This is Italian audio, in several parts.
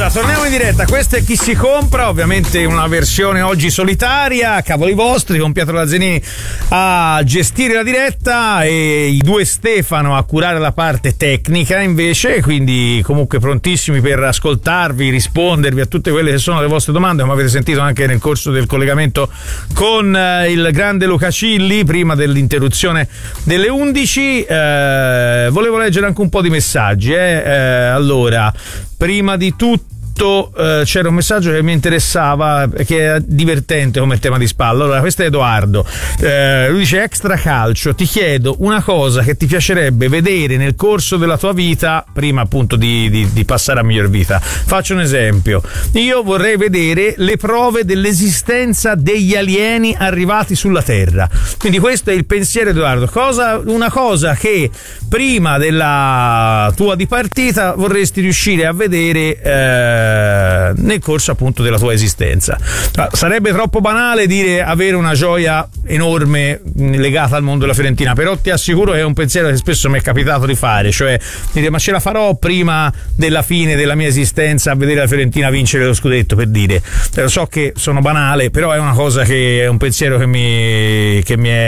Allora, torniamo in diretta. Questo è Chi si compra, ovviamente una versione oggi solitaria, cavoli vostri, con Pietro Lazzarini a gestire la diretta e i due Stefano a curare la parte tecnica invece, quindi comunque prontissimi per ascoltarvi, rispondervi a tutte quelle che sono le vostre domande, come avete sentito anche nel corso del collegamento con il grande Luca Cilli prima dell'interruzione delle 11. Volevo leggere anche un po' di messaggi. Allora, prima di tutto c'era un messaggio che mi interessava, che è divertente come tema di spalla. Allora, questo è Edoardo, lui dice: extra calcio, ti chiedo una cosa che ti piacerebbe vedere nel corso della tua vita prima appunto di passare a miglior vita. Faccio un esempio: io vorrei vedere le prove dell'esistenza degli alieni arrivati sulla Terra. Quindi questo è il pensiero, Edoardo. Una cosa che prima della tua dipartita vorresti riuscire a vedere nel corso appunto della tua esistenza. Sarebbe troppo banale dire avere una gioia enorme legata al mondo della Fiorentina, però ti assicuro che è un pensiero che spesso mi è capitato di fare, cioè dire: ma ce la farò prima della fine della mia esistenza a vedere la Fiorentina vincere lo scudetto, per dire. Lo so che sono banale, però è una cosa che è un pensiero che mi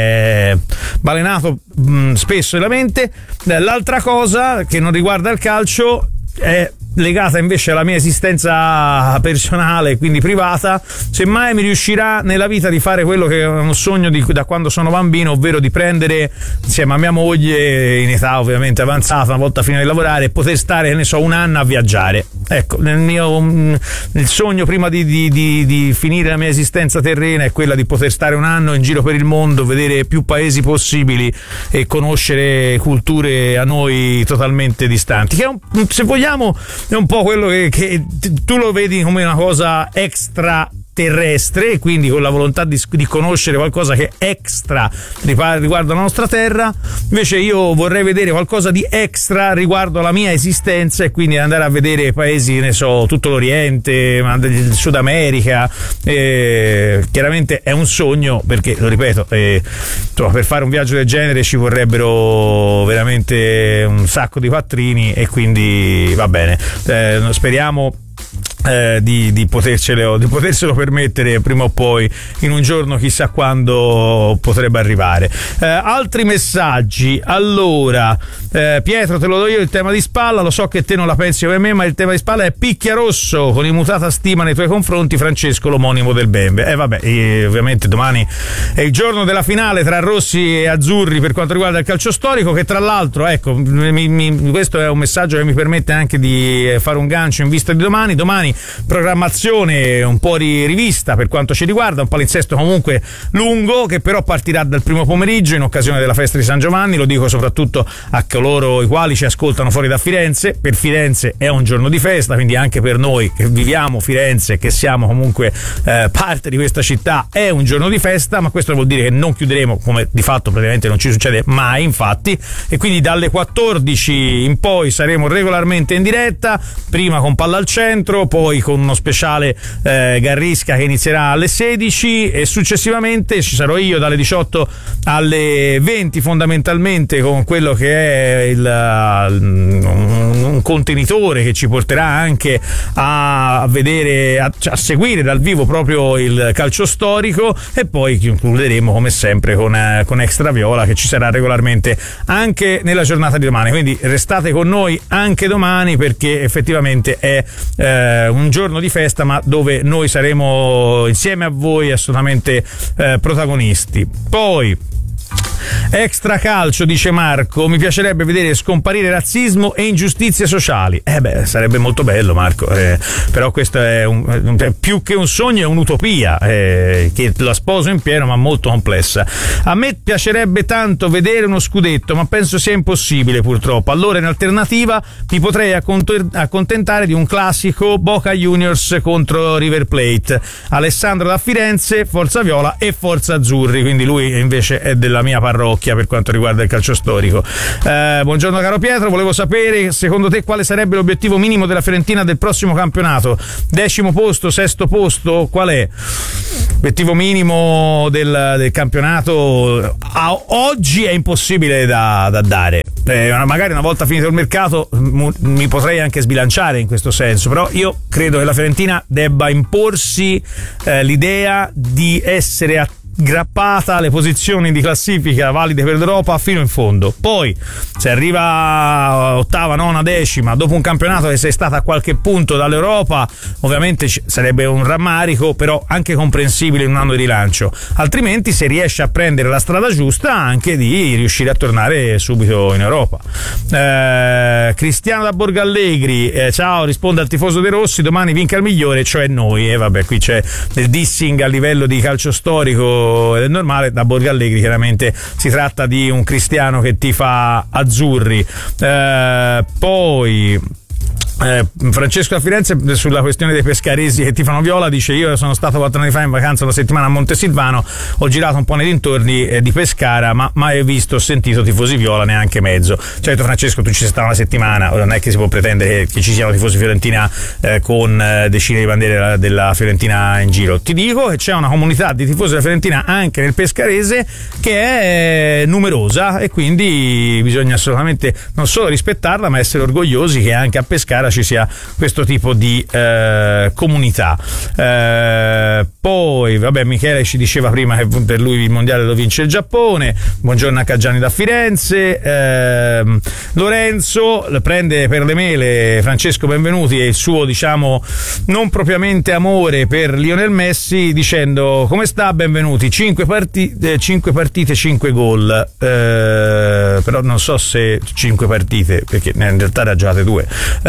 è balenato spesso nella mente. L'altra cosa che non riguarda il calcio è legata invece alla mia esistenza personale, quindi privata. Semmai mi riuscirà nella vita di fare quello che è un sogno da quando sono bambino, ovvero di prendere insieme a mia moglie, in età ovviamente avanzata, una volta finito di lavorare, e poter stare, ne so, un anno a viaggiare. Ecco, il sogno prima di finire la mia esistenza terrena è quella di poter stare un anno in giro per il mondo, vedere più paesi possibili e conoscere culture a noi totalmente distanti, che è se vogliamo è un po' quello che tu lo vedi come una cosa extra terrestre, quindi con la volontà di conoscere qualcosa che è extra riguardo la nostra terra. Invece io vorrei vedere qualcosa di extra riguardo la mia esistenza, e quindi andare a vedere paesi, ne so, tutto l'Oriente, il Sud America. Chiaramente è un sogno, perché lo ripeto, insomma, per fare un viaggio del genere ci vorrebbero veramente un sacco di quattrini, e quindi va bene, speriamo di poterselo permettere prima o poi, in un giorno, chissà quando potrebbe arrivare. Altri messaggi. Allora, Pietro, te lo do io il tema di spalla, lo so che te non la pensi come me, ma il tema di spalla è Picchiarosso, con immutata stima nei tuoi confronti, Francesco, l'omonimo del Bembe. Ovviamente domani è il giorno della finale tra rossi e azzurri per quanto riguarda il calcio storico, che tra l'altro, ecco, questo è un messaggio che mi permette anche di fare un gancio in vista di domani programmazione un po' rivista per quanto ci riguarda, un palinsesto comunque lungo, che però partirà dal primo pomeriggio in occasione della festa di San Giovanni. Lo dico soprattutto a coloro i quali ci ascoltano fuori da Firenze: per Firenze è un giorno di festa, quindi anche per noi che viviamo Firenze, che siamo comunque parte di questa città, è un giorno di festa. Ma questo vuol dire che non chiuderemo, come di fatto praticamente non ci succede mai, infatti, e quindi dalle 14 in poi saremo regolarmente in diretta, prima con Palla al Centro, poi con uno speciale Garrisca che inizierà alle 16, e successivamente ci sarò io dalle 18 alle 20 fondamentalmente, con quello che è un contenitore che ci porterà anche a vedere, a seguire dal vivo proprio il calcio storico, e poi concluderemo come sempre con Extra Viola, che ci sarà regolarmente anche nella giornata di domani. Quindi restate con noi anche domani, perché effettivamente è un giorno di festa, ma dove noi saremo insieme a voi assolutamente protagonisti. Poi extra calcio, dice Marco: mi piacerebbe vedere scomparire razzismo e ingiustizie sociali. Sarebbe molto bello, Marco, però questo è più che un sogno, è un'utopia che la sposo in pieno, ma molto complessa. A me piacerebbe tanto vedere uno scudetto, ma penso sia impossibile, purtroppo. Allora, in alternativa, mi potrei accontentare di un classico Boca Juniors contro River Plate. Alessandro da Firenze, Forza Viola e Forza Azzurri. Quindi lui invece è della mia parrocchia per quanto riguarda il calcio storico. Buongiorno caro Pietro, volevo sapere secondo te quale sarebbe l'obiettivo minimo della Fiorentina del prossimo campionato. 10° posto, 6° posto, qual è l'obiettivo minimo del campionato? Oggi è impossibile da dare, magari una volta finito il mercato mi potrei anche sbilanciare in questo senso, però io credo che la Fiorentina debba imporsi l'idea di essere aggrappata alle posizioni di classifica valide per l'Europa fino in fondo. Poi se arriva ottava, nona, decima dopo un campionato che sei stata a qualche punto dall'Europa, ovviamente sarebbe un rammarico, però anche comprensibile in un anno di rilancio. Altrimenti, se riesce a prendere la strada giusta, anche di riuscire a tornare subito in Europa. Cristiano da Borgo Allegri, ciao, risponde al tifoso dei rossi: domani vinca il migliore, cioè noi. E vabbè, qui c'è del dissing a livello di calcio storico ed è normale. Da Borgo Allegri chiaramente si tratta di un cristiano che tifa azzurri. Poi Francesco da Firenze, sulla questione dei pescaresi che tifano viola, dice: io sono stato 4 anni fa in vacanza una settimana a Montesilvano, ho girato un po' nei dintorni di Pescara, ma mai visto o sentito tifosi viola, neanche mezzo. Certo, Francesco, tu ci sei stato una settimana, non è che si può pretendere che ci siano tifosi fiorentina con decine di bandiere della Fiorentina in giro. Ti dico che c'è una comunità di tifosi della Fiorentina anche nel pescarese che è numerosa, e quindi bisogna assolutamente non solo rispettarla, ma essere orgogliosi che anche a Pescara ci sia questo tipo di comunità. Poi vabbè, Michele ci diceva prima che per lui il mondiale lo vince il Giappone. Buongiorno a Caggiani da Firenze. Lorenzo prende per le mele Francesco Benvenuti e il suo, diciamo, non propriamente amore per Lionel Messi, dicendo: come sta Benvenuti? 5 partite 5 gol, però non so se 5 partite, perché in realtà ne ha giocate 2,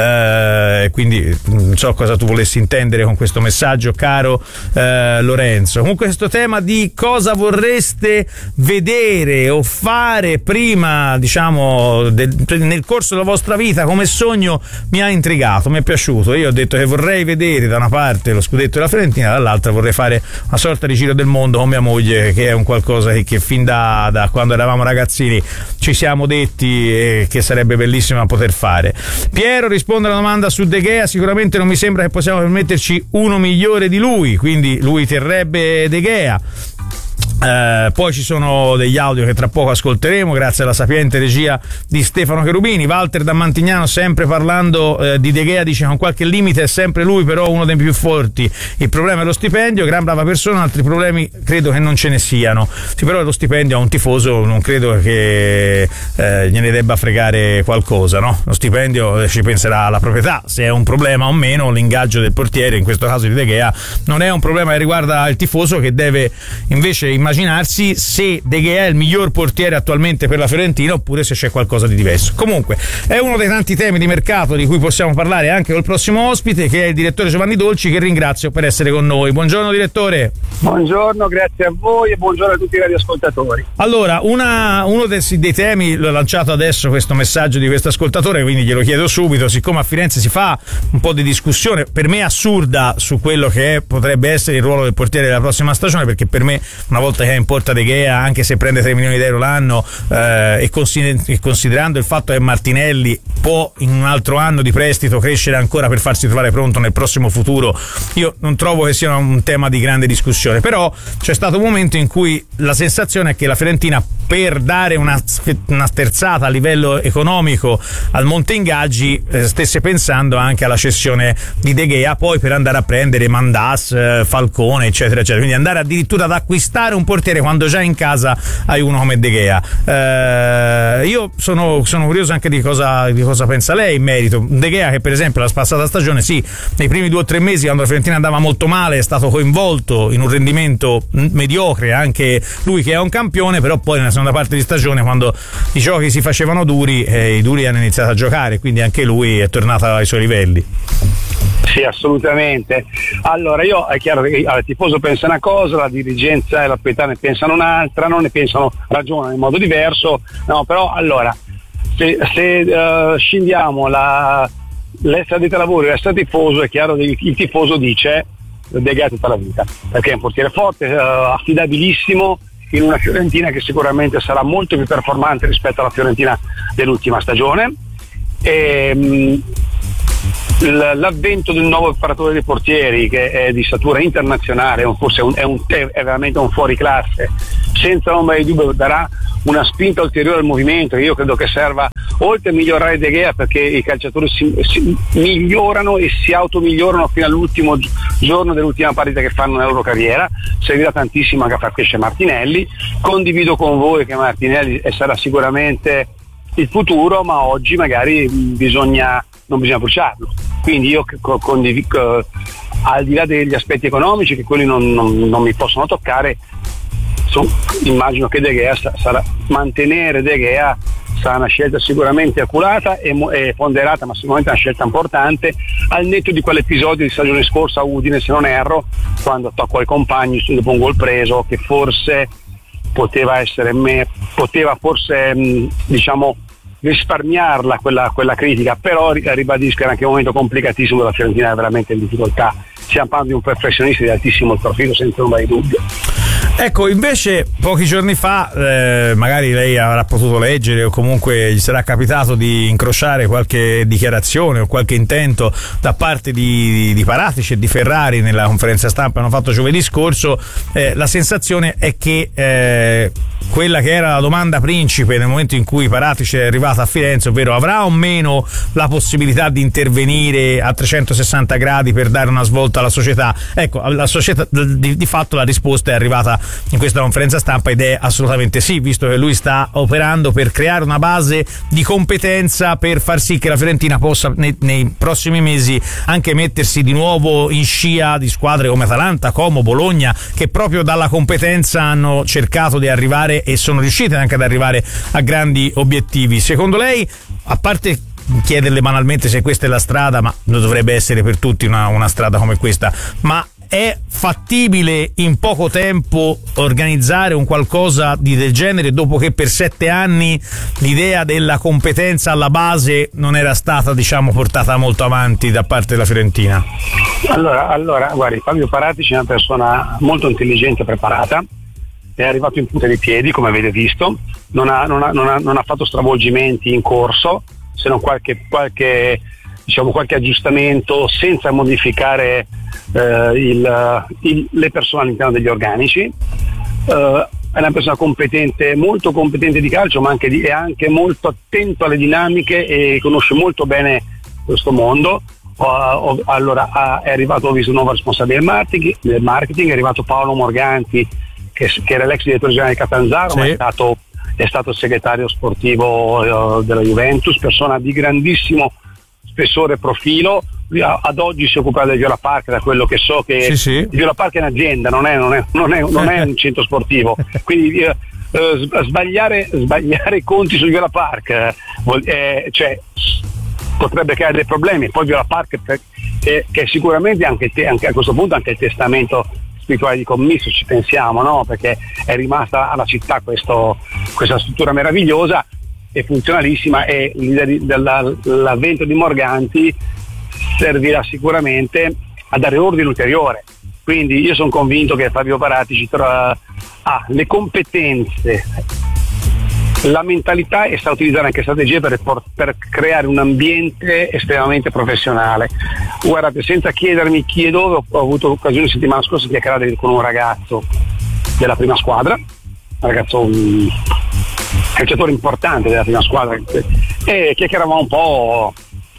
quindi non so cosa tu volessi intendere con questo messaggio, caro Lorenzo. Comunque questo tema di cosa vorreste vedere o fare prima, diciamo, nel corso della vostra vita come sogno, mi ha intrigato, mi è piaciuto. Io ho detto che vorrei vedere da una parte lo scudetto della Fiorentina, dall'altra vorrei fare una sorta di giro del mondo con mia moglie, che è un qualcosa che fin da quando eravamo ragazzini ci siamo detti che sarebbe bellissimo poter fare. Piero risponde alla domanda su De Gea: sicuramente non mi sembra che possiamo permetterci uno migliore di lui, quindi lui terrebbe De Gea. Poi ci sono degli audio che tra poco ascolteremo grazie alla sapiente regia di Stefano Cherubini. Walter da Mantignano, sempre parlando di De Gea, dice: con qualche limite è sempre lui però uno dei più forti, il problema è lo stipendio, gran brava persona, altri problemi credo che non ce ne siano. Sì, però lo stipendio a un tifoso non credo che gliene debba fregare qualcosa, no? Lo stipendio ci penserà la proprietà se è un problema o meno. L'ingaggio del portiere, in questo caso di De Gea, non è un problema che riguarda il tifoso, che deve invece immaginarsi se De Gea è il miglior portiere attualmente per la Fiorentina oppure se c'è qualcosa di diverso. Comunque è uno dei tanti temi di mercato di cui possiamo parlare anche col prossimo ospite, che è il direttore Giovanni Dolci, che ringrazio per essere con noi. Buongiorno direttore. Buongiorno, grazie a voi e buongiorno a tutti i radioascoltatori. Allora, uno dei temi, l'ho lanciato adesso questo messaggio di questo ascoltatore, quindi glielo chiedo subito. Siccome a Firenze si fa un po' di discussione, per me assurda, su quello che potrebbe essere il ruolo del portiere della prossima stagione, perché per me, una volta che è in porta De Gea, anche se prende 3 milioni di euro l'anno, e considerando il fatto che Martinelli può in un altro anno di prestito crescere ancora per farsi trovare pronto nel prossimo futuro, io non trovo che sia un tema di grande discussione. Però c'è stato un momento in cui la sensazione è che la Fiorentina, per dare una sterzata a livello economico al monte ingaggi, stesse pensando anche alla cessione di De Gea, poi per andare a prendere Mandas, Falcone, eccetera eccetera, quindi andare addirittura ad acquistare un portiere quando già in casa hai uno come De Gea. Io sono curioso anche di cosa pensa lei in merito. De Gea, che per esempio la passata stagione, sì, nei primi 2 o 3 mesi, quando la Fiorentina andava molto male, è stato coinvolto in un rendimento mediocre, anche lui che è un campione, però poi nella seconda parte di stagione, quando i giochi si facevano duri, i duri hanno iniziato a giocare, quindi anche lui è tornato ai suoi livelli. Sì, assolutamente. Allora, io è chiaro che il tifoso pensa una cosa, la dirigenza e la proprietà ne pensano un'altra, non ne pensano, ragionano in modo diverso, no, però allora se scindiamo l'essere addetto ai lavori e l'essere tifoso, è chiaro che il tifoso dice De Gea tutta la vita, perché è un portiere forte, affidabilissimo, in una Fiorentina che sicuramente sarà molto più performante rispetto alla Fiorentina dell'ultima stagione. L'avvento del nuovo preparatore dei portieri, che è di statura internazionale, forse è veramente un fuoriclasse, senza ombra di dubbio darà una spinta ulteriore al movimento, che io credo che serva oltre a migliorare De Gea, perché i calciatori si migliorano e si automigliorano fino all'ultimo giorno dell'ultima partita che fanno nella loro carriera, servirà tantissimo anche a far crescere Martinelli. Condivido con voi che Martinelli sarà sicuramente il futuro, ma oggi magari non bisogna bruciarlo, quindi io condivido, al di là degli aspetti economici, che quelli non mi possono toccare, immagino che De Gea mantenere De Gea sarà una scelta sicuramente accurata e ponderata, ma sicuramente una scelta importante, al netto di quell'episodio di stagione scorsa a Udine, se non erro, quando attaccò ai compagni dopo un gol preso, che forse poteva forse risparmiarla quella critica, però ribadisco che era anche un momento complicatissimo della Fiorentina, era veramente in difficoltà. Stiamo parlando di un professionista di altissimo profilo, senza ombra di dubbio. Ecco, invece pochi giorni fa magari lei avrà potuto leggere o comunque gli sarà capitato di incrociare qualche dichiarazione o qualche intento da parte di Paratici e di Ferrari nella conferenza stampa che hanno fatto giovedì scorso. La sensazione è che quella che era la domanda principe nel momento in cui Paratici è arrivata a Firenze, ovvero avrà o meno la possibilità di intervenire a 360 gradi per dare una svolta alla società, ecco, la società di fatto la risposta è arrivata in questa conferenza stampa ed è assolutamente sì, visto che lui sta operando per creare una base di competenza per far sì che la Fiorentina possa nei prossimi mesi anche mettersi di nuovo in scia di squadre come Atalanta, Como, Bologna, che proprio dalla competenza hanno cercato di arrivare e sono riuscite anche ad arrivare a grandi obiettivi. Secondo lei, a parte chiederle banalmente se questa è la strada, ma lo dovrebbe essere per tutti una strada come questa, ma è fattibile in poco tempo organizzare un qualcosa del genere dopo che per 7 anni l'idea della competenza alla base non era stata, diciamo, portata molto avanti da parte della Fiorentina? Allora, guardi, Fabio Paratici è una persona molto intelligente e preparata, è arrivato in punta di piedi, come avete visto, non ha fatto stravolgimenti in corso, se non qualche aggiustamento senza modificare le persone all'interno degli organici. È una persona competente, molto competente di calcio, ma è anche molto attento alle dinamiche e conosce molto bene questo mondo. Allora è arrivato, ho visto un nuovo responsabile del marketing, è arrivato Paolo Morganti, che era l'ex direttore generale di Catanzaro, sì, ma è stato il segretario sportivo della Juventus, persona di grandissimo spessore e profilo. Ad oggi si occupa del Viola Park, da quello che so, che sì. Il Viola Park è un'azienda, non è un centro sportivo, quindi sbagliare i conti sul Viola Park potrebbe creare dei problemi. Poi Viola Park che è sicuramente anche a questo punto anche il testamento spirituale di Commisso, ci pensiamo, no? Perché è rimasta alla città questa struttura meravigliosa e funzionalissima, e l'avvento di Morganti servirà sicuramente a dare ordine ulteriore. Quindi io sono convinto che Fabio Paratici ha le competenze, la mentalità e sa utilizzare anche strategie per creare un ambiente estremamente professionale. Guardate, senza chiedermi chi e dove, ho avuto occasione la settimana scorsa di chiacchierare con un ragazzo della prima squadra, un calciatore importante della prima squadra, e chiacchieravamo un po'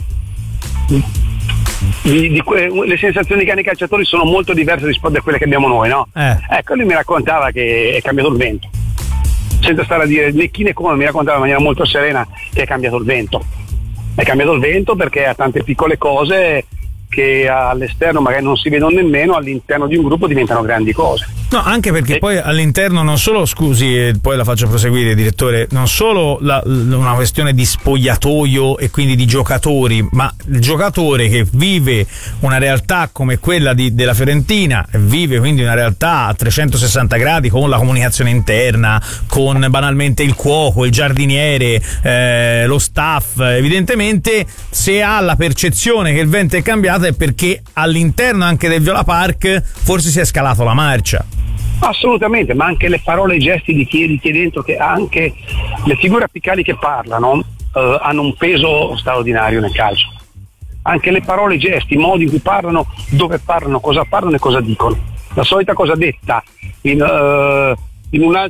le sensazioni che hanno i calciatori sono molto diverse rispetto a quelle che abbiamo noi, no? Ecco, lui mi raccontava che è cambiato il vento, senza stare a dire né chi né come, mi raccontava in maniera molto serena che è cambiato il vento perché ha tante piccole cose che all'esterno magari non si vedono nemmeno, all'interno di un gruppo diventano grandi cose. No, anche perché poi all'interno non solo, scusi, e poi la faccio proseguire, direttore, non solo una questione di spogliatoio e quindi di giocatori, ma il giocatore che vive una realtà come quella della Fiorentina, vive quindi una realtà a 360 gradi con la comunicazione interna, con banalmente il cuoco, il giardiniere, lo staff, evidentemente se ha la percezione che il vento è cambiato è perché all'interno anche del Viola Park forse si è scalato la marcia. Assolutamente, ma anche le parole e i gesti di chi dentro, che anche le figure apicali che parlano hanno un peso straordinario nel calcio. Anche le parole e i gesti, i modi in cui parlano, dove parlano, cosa parlano e cosa dicono. La solita cosa detta in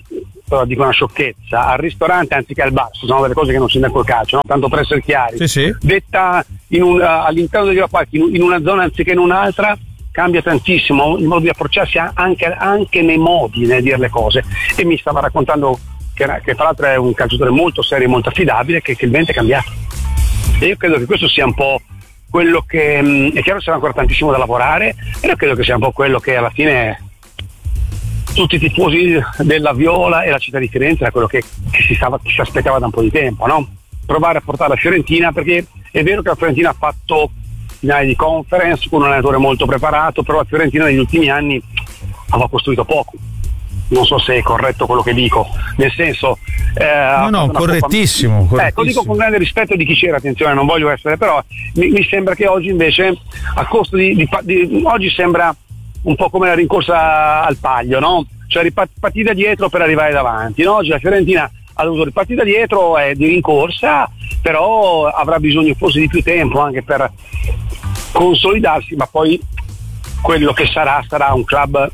detto, dico una sciocchezza, al ristorante anziché al bar, sono delle cose che non si danno col calcio, no? Tanto per essere chiari, sì. Detta all'interno del Park in una zona anziché in un'altra cambia tantissimo il modo di approcciarsi anche nei modi nel dire le cose. E mi stava raccontando che tra l'altro è un calciatore molto serio e molto affidabile, che il vento è cambiato, e io credo che questo sia un po' quello che è chiaro che c'è ancora tantissimo da lavorare, e io credo che sia un po' quello che alla fine tutti i tifosi della Viola e la città di Firenze era quello che si aspettava da un po' di tempo, no? Provare a portare la Fiorentina, perché è vero che la Fiorentina ha fatto finali di conference con un allenatore molto preparato, però la Fiorentina negli ultimi anni aveva costruito poco. Non so se è corretto quello che dico, nel senso correttissimo. Ecco, dico con grande rispetto di chi c'era, attenzione, non voglio essere, però mi sembra che oggi invece a costo oggi sembra un po' come la rincorsa al paglio, no? Cioè ripartire da dietro per arrivare davanti, no? Oggi la Fiorentina ha dovuto ripartire da dietro, è di rincorsa, però avrà bisogno forse di più tempo anche per consolidarsi, ma poi quello che sarà un club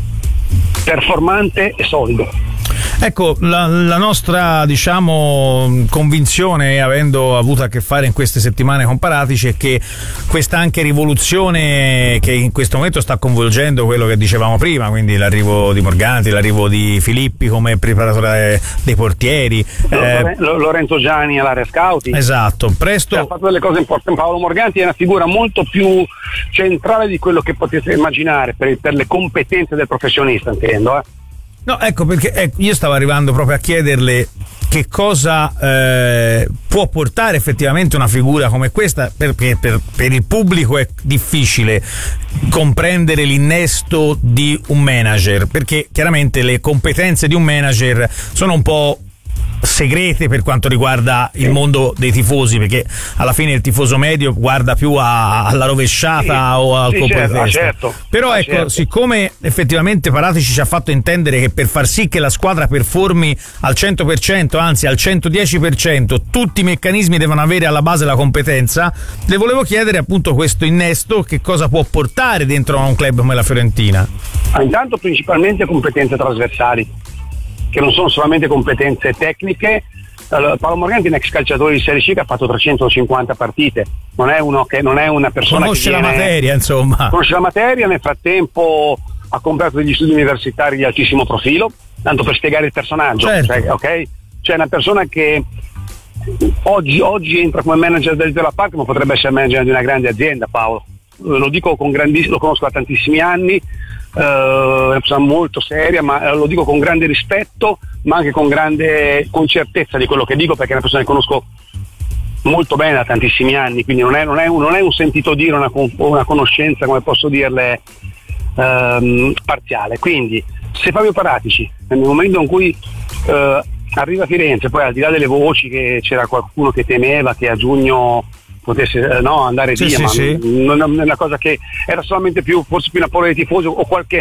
performante e solido. Ecco, la nostra, diciamo, convinzione, avendo avuto a che fare in queste settimane con Paratici, è che questa anche rivoluzione che in questo momento sta coinvolgendo quello che dicevamo prima, quindi l'arrivo di Morganti, l'arrivo di Filippi come preparatore dei portieri, Lorenzo Gianni all'area scouting. Esatto, presto ha fatto delle cose importanti. Paolo Morganti è una figura molto più centrale di quello che potete immaginare per le competenze del professionista, intendo. No, ecco perché io stavo arrivando proprio a chiederle che cosa può portare effettivamente una figura come questa, perché per il pubblico è difficile comprendere l'innesto di un manager, perché chiaramente le competenze di un manager sono un po' segrete per quanto riguarda il mondo dei tifosi, perché alla fine il tifoso medio guarda più alla rovesciata o al colpo di testa. Certo, però ecco, certo. Siccome effettivamente Paratici ci ha fatto intendere che per far sì che la squadra performi al 100%, anzi al 110%, tutti i meccanismi devono avere alla base la competenza, le volevo chiedere appunto questo innesto che cosa può portare dentro a un club come la Fiorentina. Intanto principalmente competenze trasversali, che non sono solamente competenze tecniche. Paolo Morganti è un ex calciatore di Serie C che ha fatto 350 partite, non è una persona conosce che la materia, insomma. Conosce la materia, nel frattempo ha comprato degli studi universitari di altissimo profilo, tanto per spiegare il personaggio, certo. C'è una persona che oggi entra come manager del Viola Park, ma potrebbe essere manager di una grande azienda. Paolo, lo dico lo conosco da tantissimi anni, è una persona molto seria, ma lo dico con grande rispetto, ma anche con certezza di quello che dico, perché è una persona che conosco molto bene da tantissimi anni, quindi non è un sentito dire, una conoscenza, come posso dirle, parziale. Quindi se Fabio Paratici nel momento in cui arriva a Firenze, poi al di là delle voci che c'era qualcuno che temeva che a giugno potesse andare via, ma sì. Non è una cosa che era solamente forse più una paura dei tifosi o qualche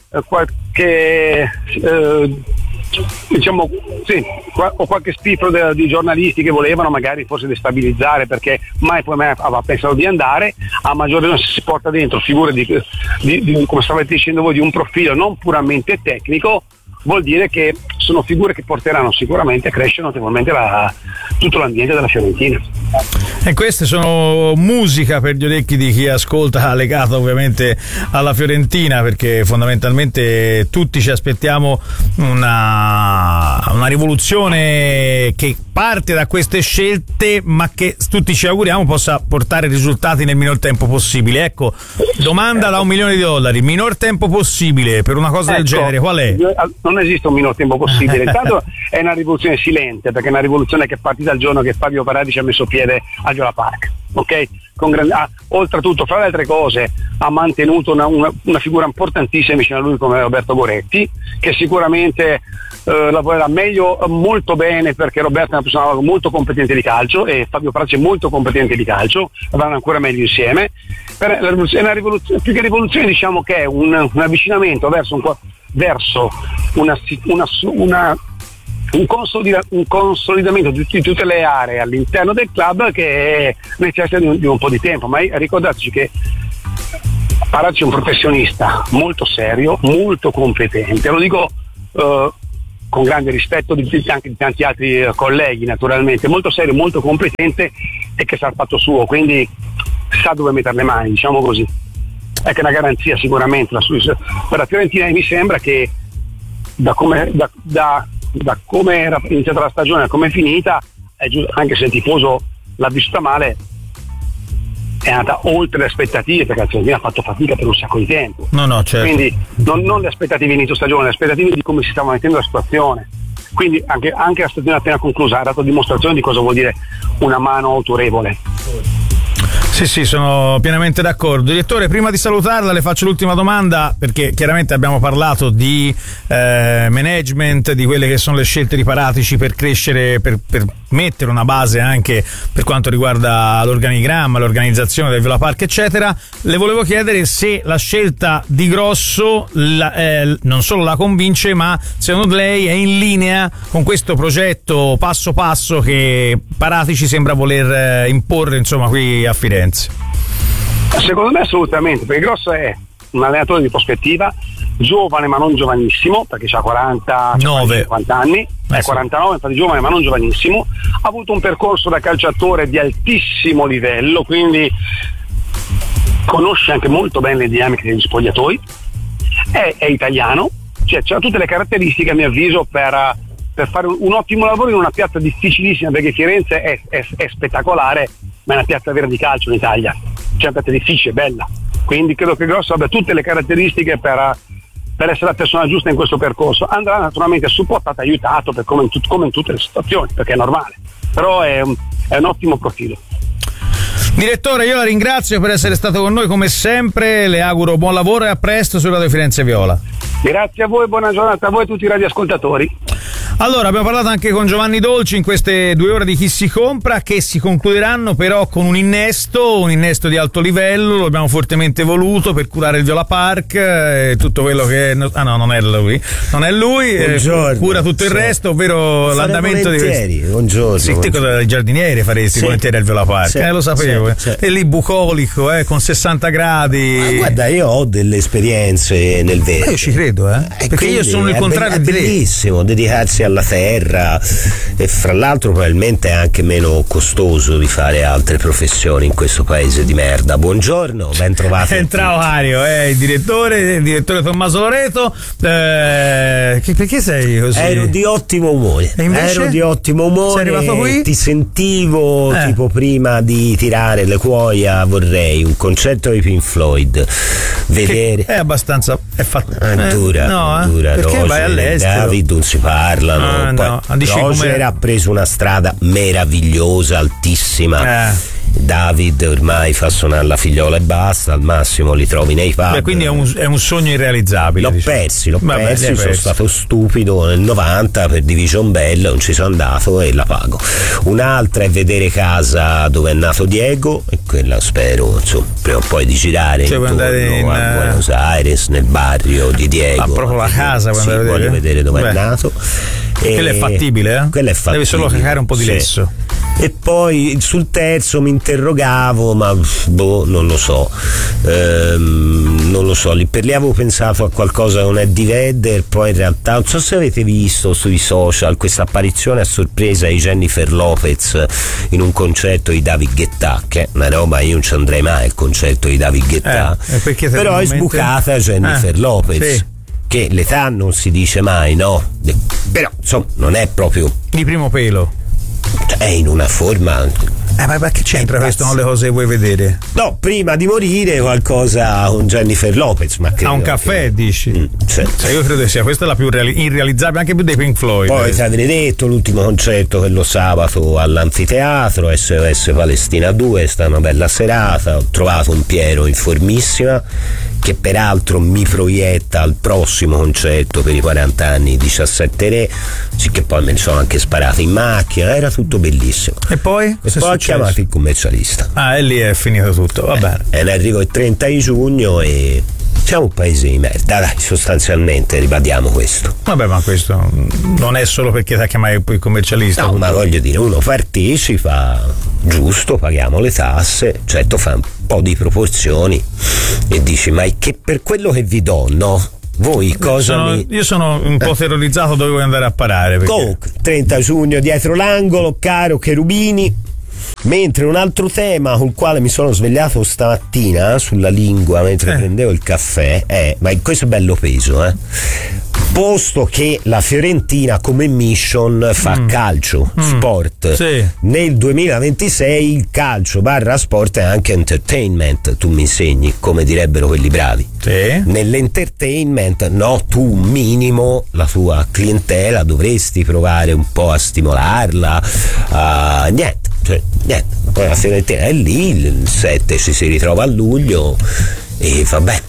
diciamo sì, o qualche spiffero di giornalisti che volevano magari forse destabilizzare, perché mai aveva pensato di andare, a maggior ragione se si porta dentro figure di come stavate dicendo voi, di un profilo non puramente tecnico, vuol dire che sono figure che porteranno sicuramente a crescere notevolmente tutto l'ambiente della Fiorentina. E queste sono musica per gli orecchi di chi ascolta, legato ovviamente alla Fiorentina, perché fondamentalmente tutti ci aspettiamo una rivoluzione che parte da queste scelte, ma che tutti ci auguriamo possa portare risultati nel minor tempo possibile. Ecco, domanda da $1 milione: minor tempo possibile per una cosa del genere qual è? Non esiste un minor tempo possibile. Intanto è una rivoluzione silente, perché è una rivoluzione che è partita il giorno che Fabio Paratici ha messo piede al Viola Park, ok? Oltretutto, fra le altre cose, ha mantenuto una figura importantissima vicino a lui come Roberto Goretti, che sicuramente lavorerà molto bene, perché Roberto è una persona molto competente di calcio e Fabio Paratici è molto competente di calcio, vanno ancora meglio insieme. È una rivoluzione, più che rivoluzione, diciamo che è un avvicinamento verso un consolidamento di tutte le aree all'interno del club, che necessita di un po' di tempo. Ma ricordateci che Paratici è un professionista molto serio, molto competente, lo dico con grande rispetto anche di tanti altri colleghi, naturalmente, molto serio, molto competente e che sa il fatto suo, quindi sa dove mettere le mani, diciamo così. È che è una garanzia sicuramente per la Fiorentina, e mi sembra che da come era iniziata la stagione a come è finita, anche se il tifoso l'ha vissuta male, è andata oltre le aspettative, perché la Fiorentina ha fatto fatica per un sacco di tempo. No, certo. Quindi non le aspettative inizio stagione, le aspettative di come si stava mettendo la situazione. Quindi anche la stagione appena conclusa ha dato dimostrazione di cosa vuol dire una mano autorevole. Sì, sono pienamente d'accordo. Direttore, prima di salutarla le faccio l'ultima domanda, perché chiaramente abbiamo parlato di management, di quelle che sono le scelte di Paratici per crescere, per mettere una base anche per quanto riguarda l'organigramma, l'organizzazione del Viola Park, eccetera. Le volevo chiedere se la scelta di Grosso non solo la convince, ma secondo lei è in linea con questo progetto passo passo che Paratici sembra voler imporre, insomma, qui a Firenze. Secondo me assolutamente, perché Grosso è un allenatore di prospettiva, giovane ma non giovanissimo, perché ha 50 anni, è 49, infatti giovane ma non giovanissimo, ha avuto un percorso da calciatore di altissimo livello, quindi conosce anche molto bene le dinamiche degli spogliatoi, è italiano, cioè c'ha tutte le caratteristiche, a mio avviso, per fare un ottimo lavoro in una piazza difficilissima, perché Firenze è spettacolare, ma è una piazza vera di calcio in Italia, c'è una piazza difficile, bella, quindi credo che Grosso abbia tutte le caratteristiche per essere la persona giusta in questo percorso. Andrà naturalmente supportato, aiutato, come in tutte le situazioni, perché è normale, però è un ottimo profilo. Direttore, io la ringrazio per essere stato con noi come sempre, le auguro buon lavoro e a presto su Radio Firenze Viola. Grazie a voi, buona giornata a voi e a tutti i radioascoltatori. Allora, abbiamo parlato anche con Giovanni Dolci in queste 2 ore di Chi si compra, che si concluderanno però con un innesto di alto livello. Lo abbiamo fortemente voluto per curare il Viola Park, tutto quello che non è lui, cura tutto il resto, ovvero l'andamento di buongiorno. Sì, te cosa giardiniere faresti volentieri al Viola Park? Lo sapevo. E lì bucolico, con 60 gradi. Ma guarda, io ho delle esperienze nel verde. Io ci credo, perché io sono il contrario di te. È bellissimo dedicarsi alla terra, e fra l'altro probabilmente è anche meno costoso di fare altre professioni in questo paese di merda. Buongiorno, ben trovato. Ciao Mario, il direttore Tommaso Loreto. Perché sei così? Ero di ottimo umore. E invece? Ero di ottimo umore. Sei arrivato qui? Ti sentivo tipo prima di tirare le cuoia, vorrei un concerto di Pink Floyd vedere. È abbastanza dura. Perché Roger vai all'estero? David non si parlano. Roger ha preso una strada meravigliosa, altissima. David ormai fa suonare la figliola e basta, al massimo li trovi nei pub. Quindi è un sogno irrealizzabile. L'ho persi, sono stato stupido nel 90 per Division Bell, non ci sono andato e la pago. Un'altra è vedere casa dove è nato Diego, e quella spero prima o poi di girare intorno a Buenos Aires, nel barrio di Diego. Proprio la casa, voglio vedere dove è nato. Quello è fattibile, Quello è fattibile. Deve solo cacare un po' di lesso. E poi sul terzo mi interrogavo, ma non lo so, lì per lì avevo pensato a qualcosa che non è di Vedder, poi in realtà non so se avete visto sui social questa apparizione a sorpresa di Jennifer Lopez in un concerto di David Guetta, che è una roba, io non ci andrei mai al concerto di David Guetta, però è sbucata Jennifer Lopez. Sì. Che l'età non si dice mai, no? Però insomma non è proprio di primo pelo, è in una forma. Ma che c'entra questo con le cose che vuoi vedere? No, prima di morire qualcosa con Jennifer Lopez, ma credo un caffè, dici? Sì. Io credo che sia questa la più irrealizzabile, anche più dei Pink Floyd. Poi ti avrei detto l'ultimo concerto, quello sabato all'Anfiteatro, SOS Palestina 2, è stata una bella serata, ho trovato un Piero in formissima, che peraltro mi proietta al prossimo concerto per i 40 anni 17 Re, che poi me ne sono anche sparato in macchina, era tutto bellissimo. E poi ho chiamato il commercialista. E lì è finito tutto, va bene. E ne arrivo il 30 di giugno e siamo un paese di merda, dai, sostanzialmente ribadiamo questo. Vabbè, ma questo non è solo perché ti ha chiamato il commercialista. No, ma voglio dire, uno partecipa, giusto, paghiamo le tasse, certo fa un po' di proporzioni e dici, ma che per quello che vi do, no? Voi cosa Io sono un po' terrorizzato dove vuoi andare a parare. Perché... Comunque, 30 giugno dietro l'angolo, caro Cherubini. Mentre un altro tema col quale mi sono svegliato stamattina sulla lingua mentre prendevo il caffè è, ma questo è bello peso, posto che la Fiorentina come mission fa calcio, sport, sì. Nel 2026 il calcio / sport è anche entertainment, tu mi insegni, come direbbero quelli bravi. Sì. Nell'entertainment, no, tu un minimo la tua clientela dovresti provare un po' a stimolarla, niente. Poi la Fiorentina è lì, il 7 ci si ritrova a luglio e vabbè.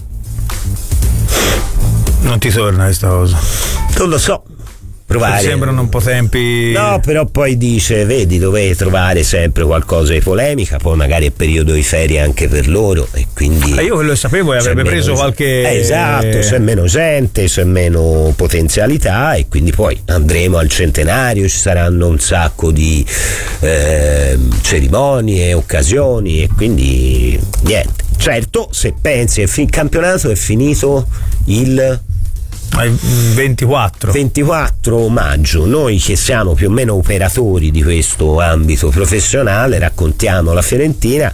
Non ti torna questa cosa? Non lo so. Provare. Sembrano un po' tempi. No, però poi dice, vedi, dovete trovare sempre qualcosa di polemica, poi magari è periodo di ferie anche per loro e quindi. Io quello che sapevo è avrebbe preso qualche. Esatto, c'è meno gente, c'è meno potenzialità e quindi poi andremo al centenario, ci saranno un sacco di cerimonie, occasioni e quindi niente. Certo, se pensi che il campionato è finito il 24 maggio, noi che siamo più o meno operatori di questo ambito professionale raccontiamo la Fiorentina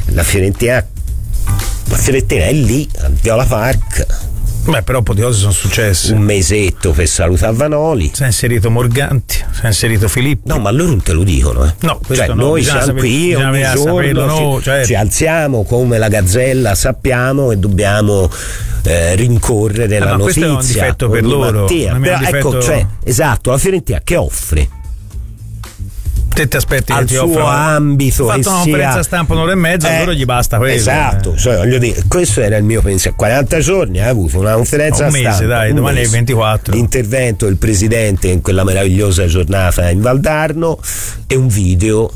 è lì al Viola Park. Beh, però un po' di cose sono successe. Un mesetto per salutare Vanoli. Si è inserito Morganti, si è inserito Filippo. No, ma loro non te lo dicono, No, cioè, no, noi siamo qui ogni giorno, ci alziamo come la gazzella, sappiamo e dobbiamo rincorrere la ma notizia. Questo è un difetto per loro. Però ecco, esatto, la Fiorentina che offre? Te ti aspetti al che ti suo offrono ambito, ha fatto una conferenza stampa un'ora e mezza, a loro gli basta quello. Esatto, cioè, voglio dire, questo era il mio pensiero. 40 giorni ha avuto una conferenza un mese, stampa, dai, domani è il 24. L'intervento del presidente in quella meravigliosa giornata in Valdarno e un video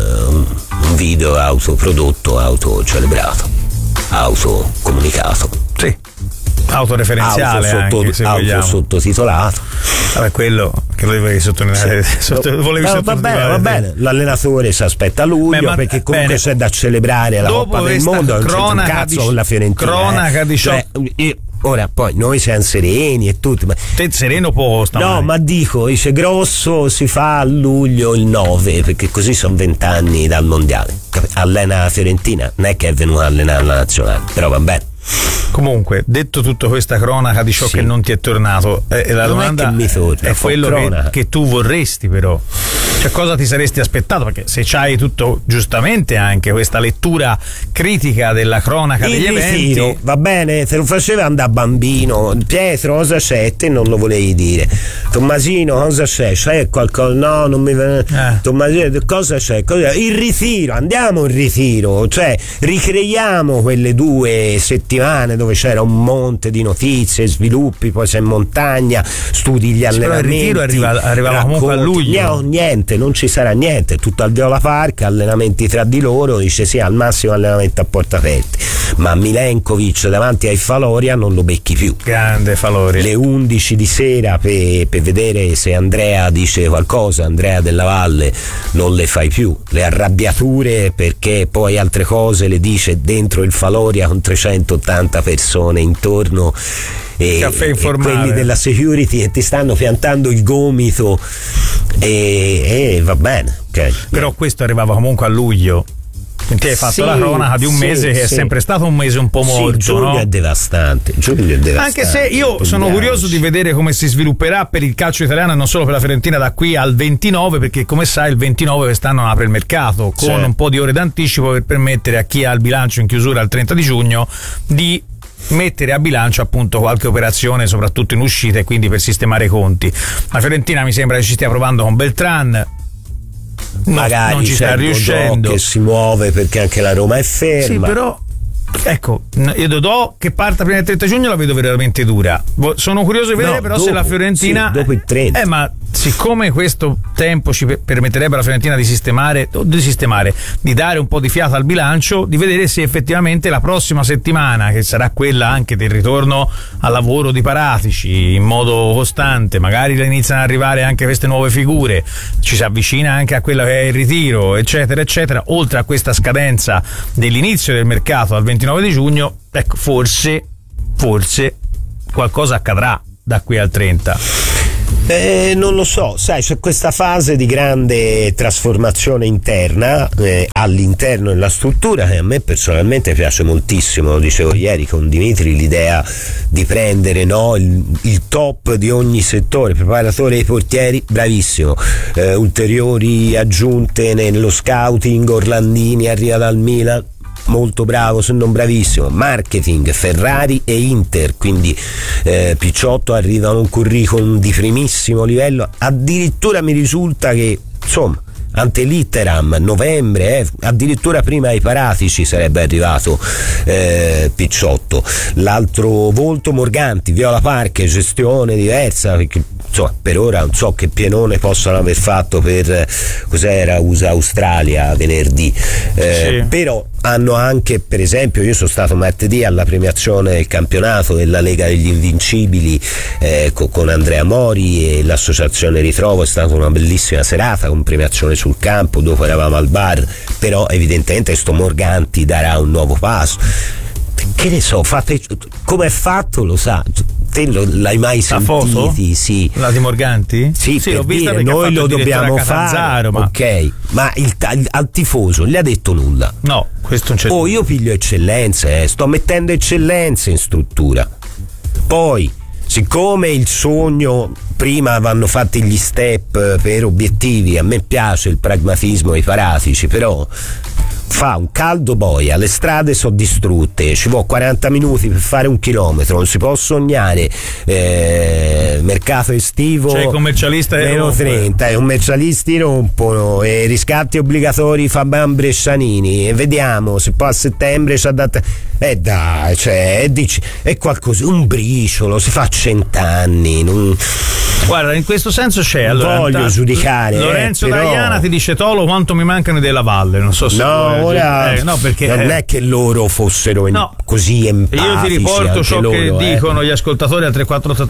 autoprodotto, autocelebrato, autocomunicato. Sì. Autoreferenziale, sottotitolato. Vabbè, quello che lo dovevi sottolineare. Va bene, l'allenatore si aspetta a luglio perché comunque c'è da celebrare la Coppa del Mondo, non c'è un cazzo con la Fiorentina. Cronaca di ora poi noi siamo sereni e tutto, ma te sereno posta. No, ma dice grosso si fa a luglio il 9 perché così sono 20 anni dal mondiale. Allena la Fiorentina, non è che è venuta a allenare la nazionale, però va bene. Comunque, detto tutta questa cronaca di ciò che non ti è tornato, la domanda è quello che tu vorresti, però. Cioè, cosa ti saresti aspettato? Perché se c'hai tutto, giustamente, anche questa lettura critica della cronaca degli eventi. Va bene, te lo faceva da bambino. Pietro, cosa c'è? Te non lo volevi dire. Tommasino, cosa c'è? C'è qualcosa? No, non mi viene. Tommasino, cosa c'è? Il ritiro, andiamo in ritiro, cioè ricreiamo quelle 2 settimane dove c'era un monte di notizie, sviluppi, poi sei in montagna, studi gli allenamenti. Però il ritiro arrivava comunque a luglio. Niente, non ci sarà niente, tutto al Viola Park, allenamenti tra di loro, dice sì, al massimo allenamento a porta aperta. Ma Milenkovic davanti ai Faloria non lo becchi più. Grande Faloria. Le 11 di sera per vedere se Andrea dice qualcosa, Andrea Della Valle, non le fai più. Le arrabbiature perché poi altre cose le dice dentro il Faloria con 380 persone intorno e quelli della security che ti stanno piantando il gomito e va bene, okay. Però questo arrivava comunque a luglio. Ti hai fatto la cronaca di un mese che è sempre stato un mese un po' morto. Giugno è devastante. Anche se io sono curioso di vedere come si svilupperà per il calcio italiano e non solo per la Fiorentina da qui al 29, perché come sai il 29 quest'anno apre il mercato con un po' di ore d'anticipo per permettere a chi ha il bilancio in chiusura al 30 di giugno di mettere a bilancio appunto qualche operazione, soprattutto in uscita, e quindi per sistemare i conti. La Fiorentina mi sembra che ci stia provando con Beltran. Magari non ci sta riuscendo, che si muove perché anche la Roma è ferma. Sì, però ecco, io Dodò che parta prima del 30 giugno la vedo veramente dura. Sono curioso di vedere però se la Fiorentina dopo il 30. Ma siccome questo tempo ci permetterebbe alla Fiorentina di sistemare, di dare un po' di fiato al bilancio, di vedere se effettivamente la prossima settimana, che sarà quella anche del ritorno al lavoro di Paratici in modo costante, magari iniziano ad arrivare anche queste nuove figure, ci si avvicina anche a quella che è il ritiro, eccetera eccetera, oltre a questa scadenza dell'inizio del mercato al 29 di giugno, ecco, forse qualcosa accadrà da qui al 30. Non lo so, sai, c'è questa fase di grande trasformazione interna all'interno della struttura che a me personalmente piace moltissimo. Lo dicevo ieri con Dimitri, l'idea di prendere il top di ogni settore, preparatore dei portieri, bravissimo, ulteriori aggiunte nello scouting, Orlandini arriva dal Milan, molto bravo se non bravissimo, marketing, Ferrari e Inter, quindi Picciotto arriva a un curriculum di primissimo livello, addirittura mi risulta che insomma ante litteram novembre, addirittura prima ai Paratici sarebbe arrivato Picciotto. L'altro volto Morganti, Viola Park, gestione diversa, perché insomma per ora non so che pienone possano aver fatto per USA-Australia venerdì, sì. Però hanno anche, per esempio, io sono stato martedì alla premiazione del campionato della Lega degli Invincibili con Andrea Mori e l'associazione Ritrovo, è stata una bellissima serata con premiazione sul campo, dopo eravamo al bar, però evidentemente sto Morganti darà un nuovo passo. Che ne so, come è fatto lo sa. Te l'hai mai sentiti? Sì. La di Morganti? Sì, per dire, noi lo dobbiamo fare, ma... ok, ma al tifoso gli ha detto nulla? No, questo non c'è. Io piglio eccellenze, sto mettendo eccellenze in struttura. Poi, siccome il sogno, prima vanno fatti gli step per obiettivi, a me piace il pragmatismo dei Paratici, però fa un caldo boia, le strade sono distrutte, ci vuole 40 minuti per fare 1 chilometro, non si può sognare, mercato estivo, cioè, commercialista meno 30, i commercialisti rompono, e riscatti obbligatori Fabian Brescianini, e vediamo se poi a settembre ci ha dato, dai, cioè, è qualcosa, un briciolo, si fa 100 anni, non... Guarda, in questo senso c'è, allora, voglio giudicare, Lorenzo però... D'Aiana ti dice: Tolo, quanto mi mancano della Valle, non so se no, perché non è che loro fossero così empatici. Io ti riporto ciò loro, che dicono gli ascoltatori al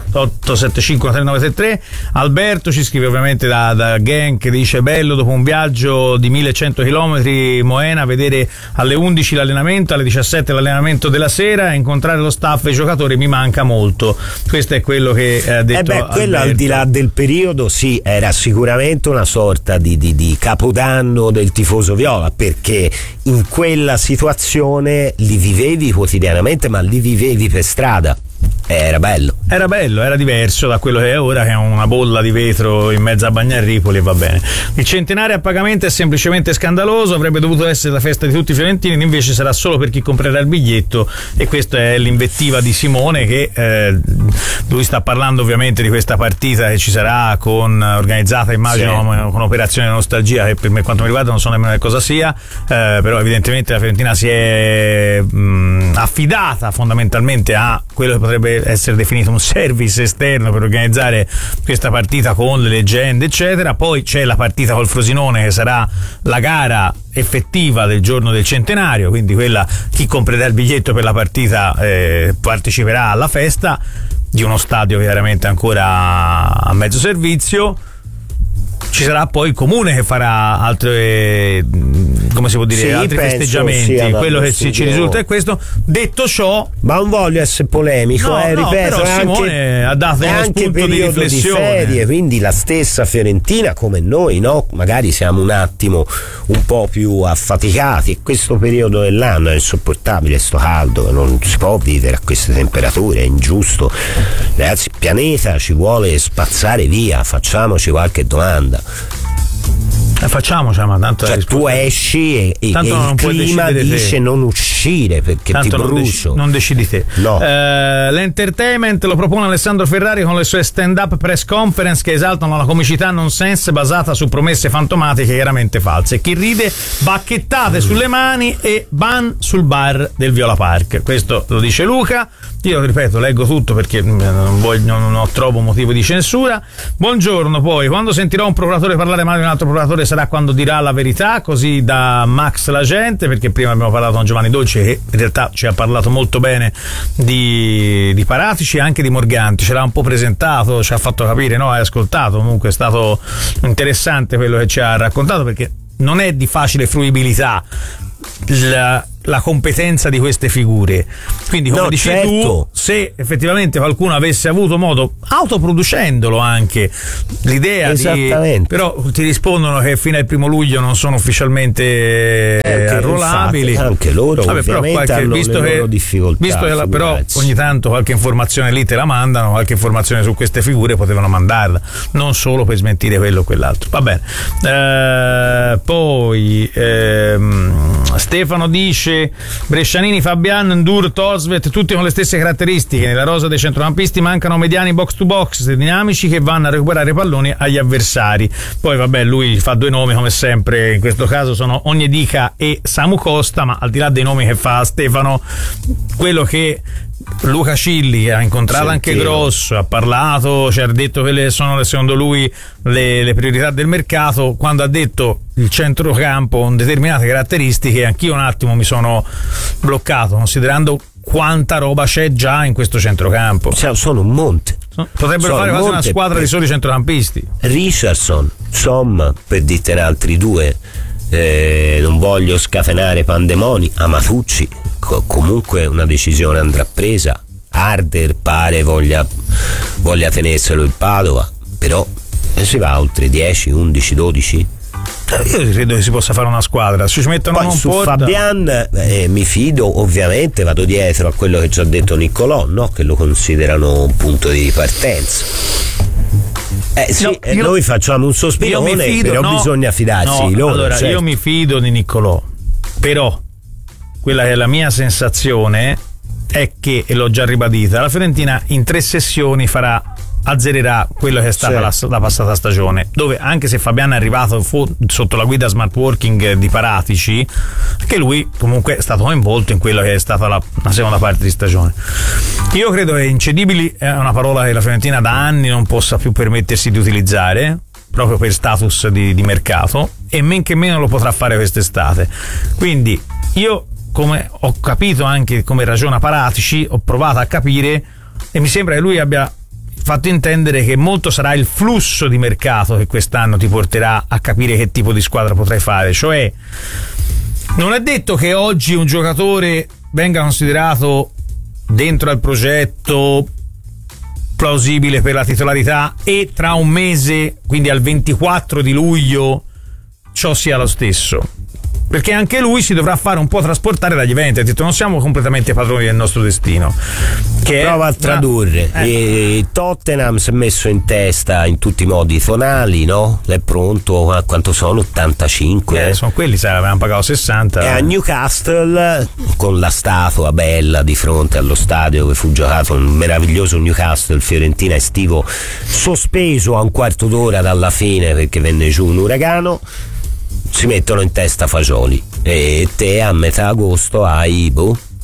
348753973. Alberto ci scrive ovviamente da Genk, dice: bello dopo un viaggio di 1100 km Moena vedere alle 11 l'allenamento, alle 17 l'allenamento della sera, incontrare lo staff e i giocatori mi manca molto. Questo è quello che ha detto quello al di là del periodo, sì, era sicuramente una sorta di capodanno del tifoso viola, perché in quella situazione li vivevi quotidianamente, ma li vivevi per strada. Era bello, era diverso da quello che è ora, che è una bolla di vetro in mezzo a Bagnarripoli, e va bene. Il centenario a pagamento è semplicemente scandaloso, avrebbe dovuto essere la festa di tutti i fiorentini, invece sarà solo per chi comprerà il biglietto, e questa è l'invettiva di Simone, che lui sta parlando ovviamente di questa partita che ci sarà organizzata, immagino, sì, con operazione nostalgia, che per me, quanto mi riguarda, non so nemmeno che cosa sia, però evidentemente la Fiorentina si è affidata fondamentalmente a quello che potrebbe essere definito un service esterno per organizzare questa partita con le leggende eccetera. Poi c'è la partita col Frosinone, che sarà la gara effettiva del giorno del centenario, quindi quella, chi comprerà il biglietto per la partita parteciperà alla festa di uno stadio che veramente ancora a mezzo servizio. Ci sarà poi il comune che farà altre, come si può dire, sì, altri festeggiamenti. Quello che ci risulta è questo. Detto ciò, ma non voglio essere polemico, ripeto, però Simone ha dato uno spunto di riflessione. Di ferie, quindi la stessa Fiorentina, come noi, no? Magari siamo un attimo un po' più affaticati, e questo periodo dell'anno è insopportabile, sto caldo, non si può vivere a queste temperature, è ingiusto. Ragazzi, il pianeta ci vuole spazzare via, facciamoci qualche domanda. Facciamoci, ma tanto tu esci e il clima dice non uscire perché tanto ti brucio. Non decidi te. No. L'entertainment lo propone Alessandro Ferrari con le sue stand-up press conference che esaltano la comicità nonsense basata su promesse fantomatiche chiaramente false. Chi ride, bacchettate sulle mani e ban sul bar del Viola Park. Questo lo dice Luca. Io ripeto, leggo tutto perché non trovo motivo di censura. Buongiorno, poi quando sentirò un procuratore parlare male di un altro procuratore sarà quando dirà la verità, così da Max la gente, perché prima abbiamo parlato con Giovanni Dolci, che in realtà ci ha parlato molto bene di Paratici e anche di Morganti, ce l'ha un po' presentato, ci ha fatto capire, no? Hai ascoltato, comunque è stato interessante quello che ci ha raccontato, perché non è di facile fruibilità la competenza di queste figure. Quindi, come dici tu, se effettivamente qualcuno avesse avuto modo, autoproducendolo anche, l'idea di, però ti rispondono che fino al 1 luglio non sono ufficialmente arruolabili. Anche loro ovviamente hanno le loro difficoltà. Visto che però ogni tanto qualche informazione lì te la mandano, qualche informazione su queste figure potevano mandarla, non solo per smentire quello o quell'altro. Va bene. Poi Stefano dice: Brescianini, Fabian, Ndur, Tosvet, tutti con le stesse caratteristiche. Nella rosa dei centrocampisti mancano mediani box to box dinamici che vanno a recuperare palloni agli avversari. Poi vabbè, lui fa 2 nomi come sempre, in questo caso sono Onyedika e Samu Costa, ma al di là dei nomi che fa Stefano, quello che Luca Cilli, che ha incontrato anche Grosso, ha parlato, cioè ha detto quelle sono secondo lui le priorità del mercato. Quando ha detto il centrocampo con determinate caratteristiche, anch'io un attimo mi sono bloccato, considerando quanta roba c'è già in questo centrocampo. Sono un monte. Potrebbero fare quasi una squadra di soli centrocampisti. Richardson, Somma, per dirtene altri 2. Non voglio scatenare pandemoni. Amatucci, comunque una decisione andrà presa. Harder pare voglia tenerselo il Padova, però si va oltre 10, 11, 12. Io credo che si possa fare una squadra. Se ci mettono poi su Fabian mi fido, ovviamente vado dietro a quello che ci ha detto Niccolò, no? Che lo considerano un punto di partenza. Noi facciamo un sospirone, però bisogna fidarsi di loro. Allora, certo. Io mi fido di Niccolò, però quella che è la mia sensazione è che, e l'ho già ribadita, la Fiorentina in 3 sessioni azzererà quello che è stata la passata stagione, dove anche se Fabiano è arrivato sotto la guida smart working di Paratici, che lui comunque è stato coinvolto in quello che è stata la seconda parte di stagione. Io credo che incedibili è una parola che la Fiorentina da anni non possa più permettersi di utilizzare, proprio per status di mercato, e men che meno lo potrà fare quest'estate. Quindi io, come ho capito anche come ragiona Paratici, ho provato a capire, e mi sembra che lui abbia fatto intendere che molto sarà il flusso di mercato che quest'anno ti porterà a capire che tipo di squadra potrai fare. Cioè, non è detto che oggi un giocatore venga considerato dentro al progetto plausibile per la titolarità e tra un mese, quindi al 24 di luglio, ciò sia lo stesso, perché anche lui si dovrà fare un po' trasportare dagli eventi. Ha detto: non siamo completamente padroni del nostro destino. Prova a tradurre. Tottenham si è messo in testa in tutti i modi tonali, no? È pronto a quanto sono? 85? Sono quelli, avevano pagato 60. E a Newcastle, con la statua bella di fronte allo stadio che fu giocato, un meraviglioso Newcastle Fiorentina estivo, sospeso a un quarto d'ora dalla fine perché venne giù un uragano, si mettono in testa Fagioli, e te a metà agosto hai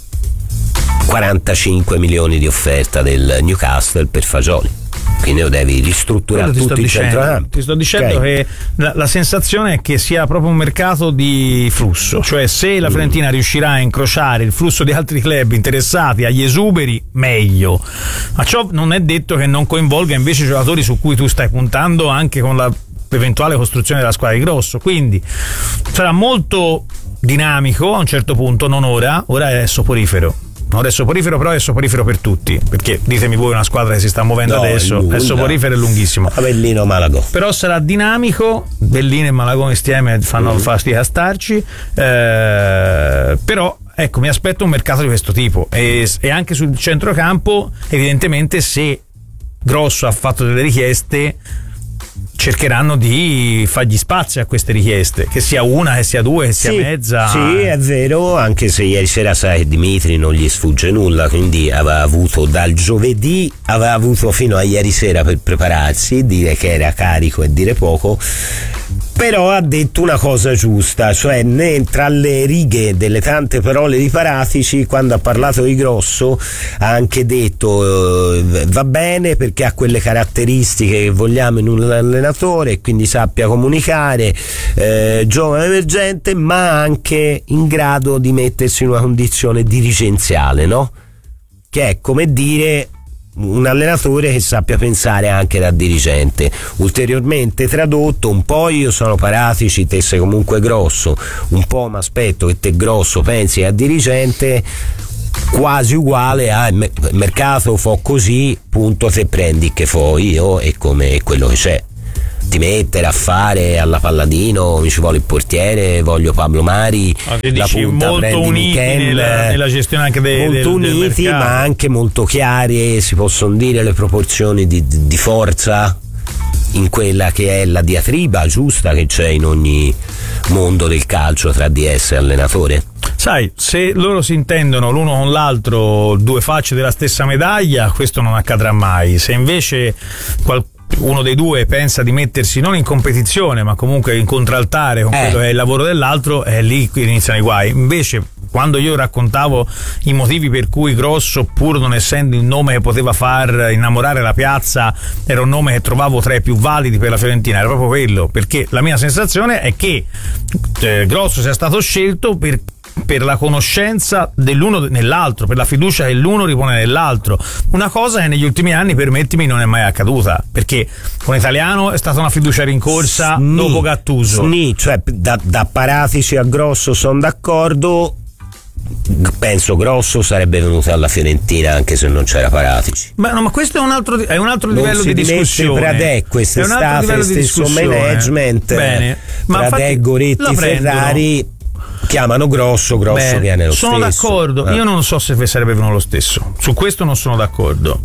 45 milioni di offerta del Newcastle per Fagioli, quindi lo devi ristrutturare tutto il centrocampo. Ti sto dicendo che la sensazione è che sia proprio un mercato di flusso, cioè se la Fiorentina riuscirà a incrociare il flusso di altri club interessati agli esuberi, meglio, ma ciò non è detto che non coinvolga invece giocatori su cui tu stai puntando anche con la eventuale costruzione della squadra di Grosso. Quindi sarà molto dinamico a un certo punto, non ora è soporifero. Ora è soporifero, però è soporifero per tutti, perché ditemi voi una squadra che si sta muovendo adesso, è soporifero e lunghissimo. Avellino Malagò. Però sarà dinamico, Bellino e Malagò insieme fanno fastidio a starci, però ecco, mi aspetto un mercato di questo tipo, e anche sul centrocampo evidentemente se Grosso ha fatto delle richieste cercheranno di fargli spazio a queste richieste, che sia una, che sia due, che sia mezza. Sì, è vero, anche se ieri sera sai che Dimitri non gli sfugge nulla, quindi aveva avuto dal giovedì, aveva avuto fino a ieri sera per prepararsi, dire che era carico e dire poco. Però ha detto una cosa giusta, cioè tra le righe delle tante parole di Paratici, quando ha parlato di Grosso ha anche detto va bene perché ha quelle caratteristiche che vogliamo in un allenatore e quindi sappia comunicare, giovane emergente, ma anche in grado di mettersi in una condizione dirigenziale, no? Che è come dire un allenatore che sappia pensare anche da dirigente. Ulteriormente tradotto, un po' io sono Paratici, te sei comunque Grosso, un po' mi aspetto che te Grosso pensi a dirigente, quasi uguale a mercato fo così, punto, te prendi che fo io e come quello che c'è. Ti mettere a fare alla Palladino, mi ci vuole il portiere, voglio Pablo Mari, la punta molto uniti nella gestione anche molto uniti, del ma anche molto chiari, si possono dire le proporzioni di forza in quella che è la diatriba giusta che c'è in ogni mondo del calcio tra DS e allenatore. Sai, se loro si intendono l'uno con l'altro due facce della stessa medaglia, questo non accadrà mai. Se invece uno dei due pensa di mettersi non in competizione ma comunque in contraltare con quello che è il lavoro dell'altro, è lì che iniziano i guai. Invece quando io raccontavo i motivi per cui Grosso, pur non essendo il nome che poteva far innamorare la piazza, era un nome che trovavo tra i più validi per la Fiorentina, era proprio quello, perché la mia sensazione è che Grosso sia stato scelto per la conoscenza dell'uno nell'altro, per la fiducia che l'uno ripone nell'altro, una cosa che negli ultimi anni, permettimi, non è mai accaduta, perché con Italiano è stata una fiducia rincorsa dopo Gattuso. Cioè da Paratici a Grosso sono d'accordo, penso Grosso sarebbe venuto alla Fiorentina anche se non c'era Paratici. Ma questo è un altro livello di discussione. Pradè quest'estate, stesso management. Bene, ma Pradè, Goretti, Ferrari chiamano Grosso viene lo sono stesso. Sono d'accordo, io non so se sarebbe venuto lo stesso, su questo non sono d'accordo.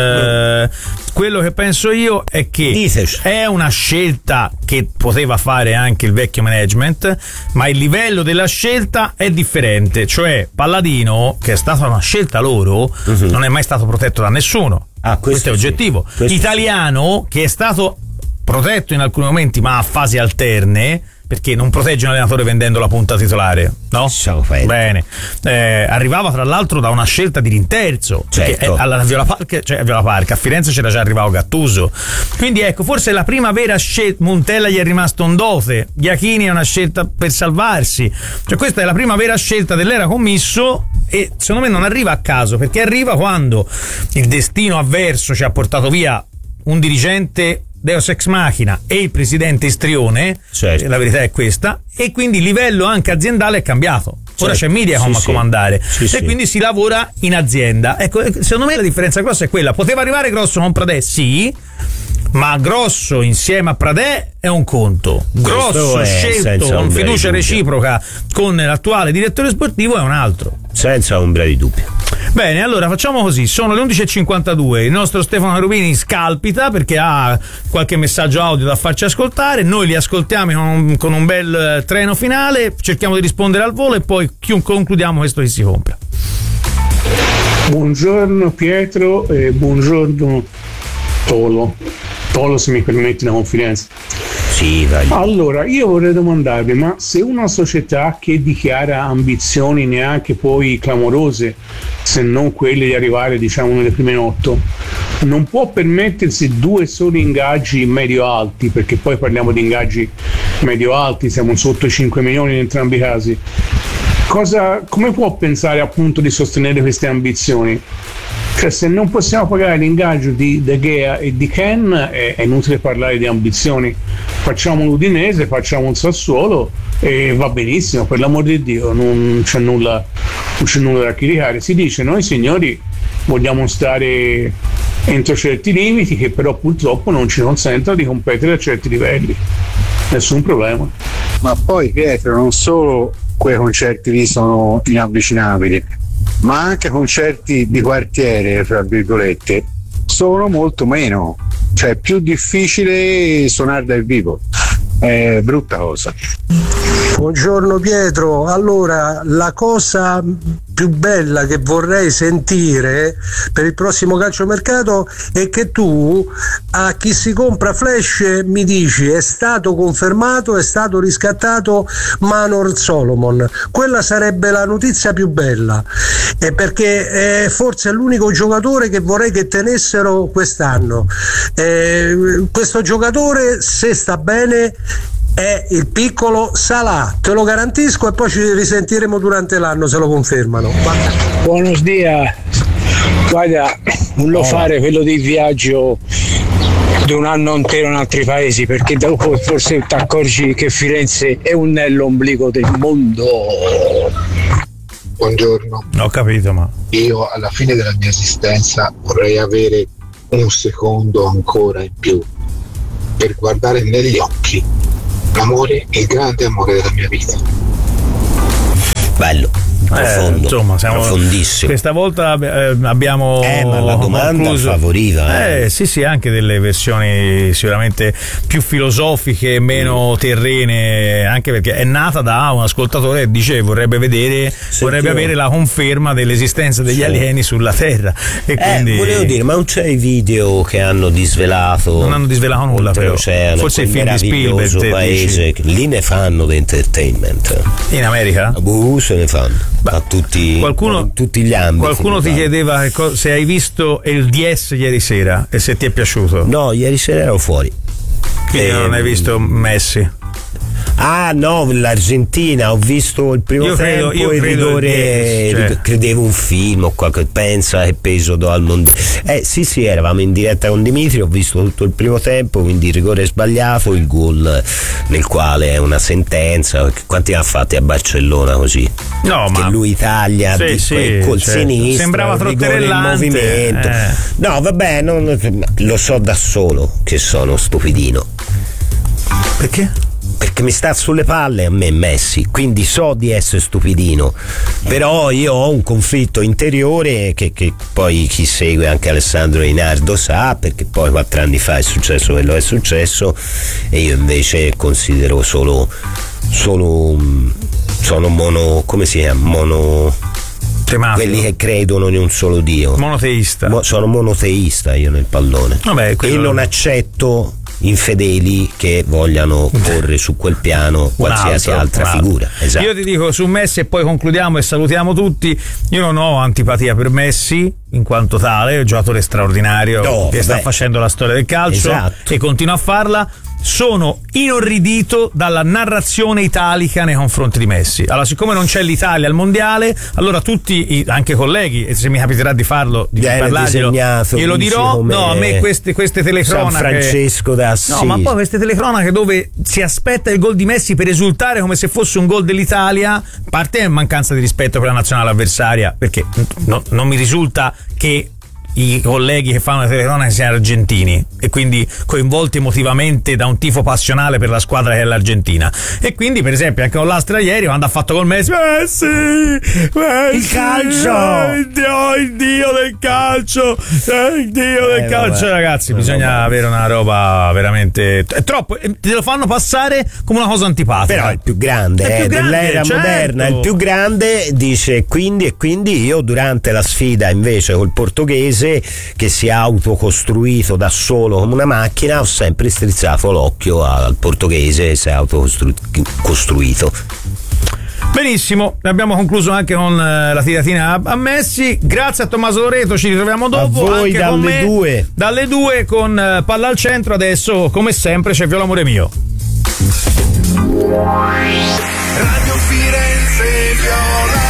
Quello che penso io è che è una scelta che poteva fare anche il vecchio management, ma il livello della scelta è differente, cioè Palladino, che è stata una scelta loro, non è mai stato protetto da nessuno, questo è oggettivo. Italiano, che è stato protetto in alcuni momenti ma a fasi alterne, perché non protegge un allenatore vendendo la punta titolare, no? Bene. Arrivava tra l'altro da una scelta di rinterzo, certo. Alla Viola Park, a Firenze c'era già arrivato Gattuso, quindi ecco, forse la prima vera scelta, Montella gli è rimasto un dote, Iachini è una scelta per salvarsi, cioè questa è la prima vera scelta dell'era Commisso, e secondo me non arriva a caso, perché arriva quando il destino avverso ci ha portato via un dirigente Deus ex machina e il presidente istrione, certo. La verità è questa, e quindi il livello anche aziendale è cambiato. Ora c'è Mediacom a comandare e quindi si lavora in azienda. Ecco, secondo me la differenza grossa è quella. Poteva arrivare Grosso con Pradè, sì, ma Grosso insieme a Pradè è un conto. Grosso scelto con fiducia reciproca con l'attuale direttore sportivo è un altro. Senza ombra di dubbio. Bene, allora facciamo così, sono le 11.52, il nostro Stefano Cherubini scalpita perché ha qualche messaggio audio da farci ascoltare, noi li ascoltiamo con un bel treno finale, cerchiamo di rispondere al volo e poi concludiamo questo che si compra. Buongiorno Pietro e buongiorno Tolo, se mi permetti una confidenza. Sì, vai. Allora, io vorrei domandarvi, ma se una società che dichiara ambizioni neanche poi clamorose, se non quelle di arrivare diciamo nelle prime 8, non può permettersi 2 soli ingaggi medio-alti, perché poi parliamo di ingaggi medio-alti, siamo sotto i 5 milioni in entrambi i casi, come può pensare appunto di sostenere queste ambizioni? Cioè, se non possiamo pagare l'ingaggio di De Gea e di Ken, è inutile parlare di ambizioni. Facciamo l'Udinese, facciamo un Sassuolo e va benissimo, per l'amor di Dio, non c'è nulla da criticare. Si dice, noi signori vogliamo stare entro certi limiti che però purtroppo non ci consentono di competere a certi livelli. Nessun problema. Ma poi Pietro, non solo quei concerti lì sono inavvicinabili, ma anche concerti di quartiere, fra virgolette, sono molto meno, cioè è più difficile suonare dal vivo, è brutta cosa. Buongiorno Pietro, allora la cosa più bella che vorrei sentire per il prossimo calciomercato è che tu a chi si compra Flash mi dici è stato confermato, è stato riscattato Manor Solomon. Quella sarebbe la notizia più bella, perché forse è l'unico giocatore che vorrei che tenessero quest'anno. Questo giocatore, se sta bene, è il piccolo Salah, te lo garantisco, e poi ci risentiremo durante l'anno se lo confermano. Buenos días. Guarda, non fare quello del viaggio di un anno intero in altri paesi, perché dopo forse ti accorgi che Firenze è l'omblico del mondo. Buongiorno. Ho capito, ma io alla fine della mia esistenza vorrei avere un secondo ancora in più per guardare negli occhi l'amore, il grande amore della mia vita. Bello, profondo, insomma, siamo profondissimo. Questa volta abbiamo ma la domanda concluso. favoriva. Sì, anche delle versioni sicuramente più filosofiche, meno terrene, anche perché è nata da un ascoltatore che dice che vorrebbe avere la conferma dell'esistenza degli alieni sulla Terra. E quindi volevo dire, ma non c'è i video che hanno disvelato? Non hanno disvelato nulla, però forse il film di Spielberg, paese, lì ne fanno di entertainment. In America? Se ne fanno a tutti gli ambiti. Qualcuno ti chiedeva se hai visto il DS ieri sera e se ti è piaciuto. No, ieri sera ero fuori. Quindi non hai visto Messi? Ah no, l'Argentina, ho visto il primo tempo e il rigore, credevo un film o qualche, pensa che peso do al mondiale. Sì, eravamo in diretta con Dimitri, ho visto tutto il primo tempo, quindi il rigore sbagliato, il gol nel quale è una sentenza. Quanti ha fatti a Barcellona così? No, che ma lui taglia col sinistro, sembrava trotterellante il movimento. No, vabbè, lo so da solo che sono stupidino. Perché? Perché mi sta sulle palle a me Messi, quindi so di essere stupidino, però io ho un conflitto interiore che poi chi segue anche Alessandro Inardo sa, perché poi 4 anni fa è successo quello che è successo e io invece considero sono mono, come si chiama? Quelli che credono in un solo Dio. Monoteista. Sono monoteista io nel pallone. Vabbè, e non accetto infedeli che vogliano porre su quel piano qualsiasi altra figura. Esatto. Io ti dico su Messi e poi concludiamo e salutiamo tutti. Io non ho antipatia per Messi in quanto tale, è un giocatore straordinario che sta facendo la storia del calcio e continua a farla. Sono inorridito dalla narrazione italica nei confronti di Messi. Allora, siccome non c'è l'Italia al mondiale, allora tutti, anche colleghi, e se mi capiterà di farlo, di parlarglielo, glielo dirò. No, a me queste telecronache, San Francesco d'Assisi. No, ma poi queste telecronache dove si aspetta il gol di Messi per esultare come se fosse un gol dell'Italia, a parte è mancanza di rispetto per la nazionale avversaria, perché non mi risulta che i colleghi che fanno le telecronache siano argentini e quindi coinvolti emotivamente da un tifo passionale per la squadra che è l'Argentina. E quindi, per esempio, anche con l'Austria ieri, quando ha fatto col Messi, il calcio, il dio del calcio, il dio del calcio, ragazzi, bisogna avere una roba veramente è troppo, te lo fanno passare come una cosa antipatica. Però è il più grande, dell'era moderna, il più grande, dice quindi io durante la sfida invece col portoghese, che si è autocostruito da solo come una macchina, ho sempre strizzato l'occhio al portoghese che si è autocostruito. Benissimo, abbiamo concluso anche con la tiratina a Messi. Grazie a Tommaso Loreto, ci ritroviamo dopo. A voi anche dalle 2 con Palla al Centro. Adesso, come sempre, c'è Viola Amore Mio. Radio Firenze Viola.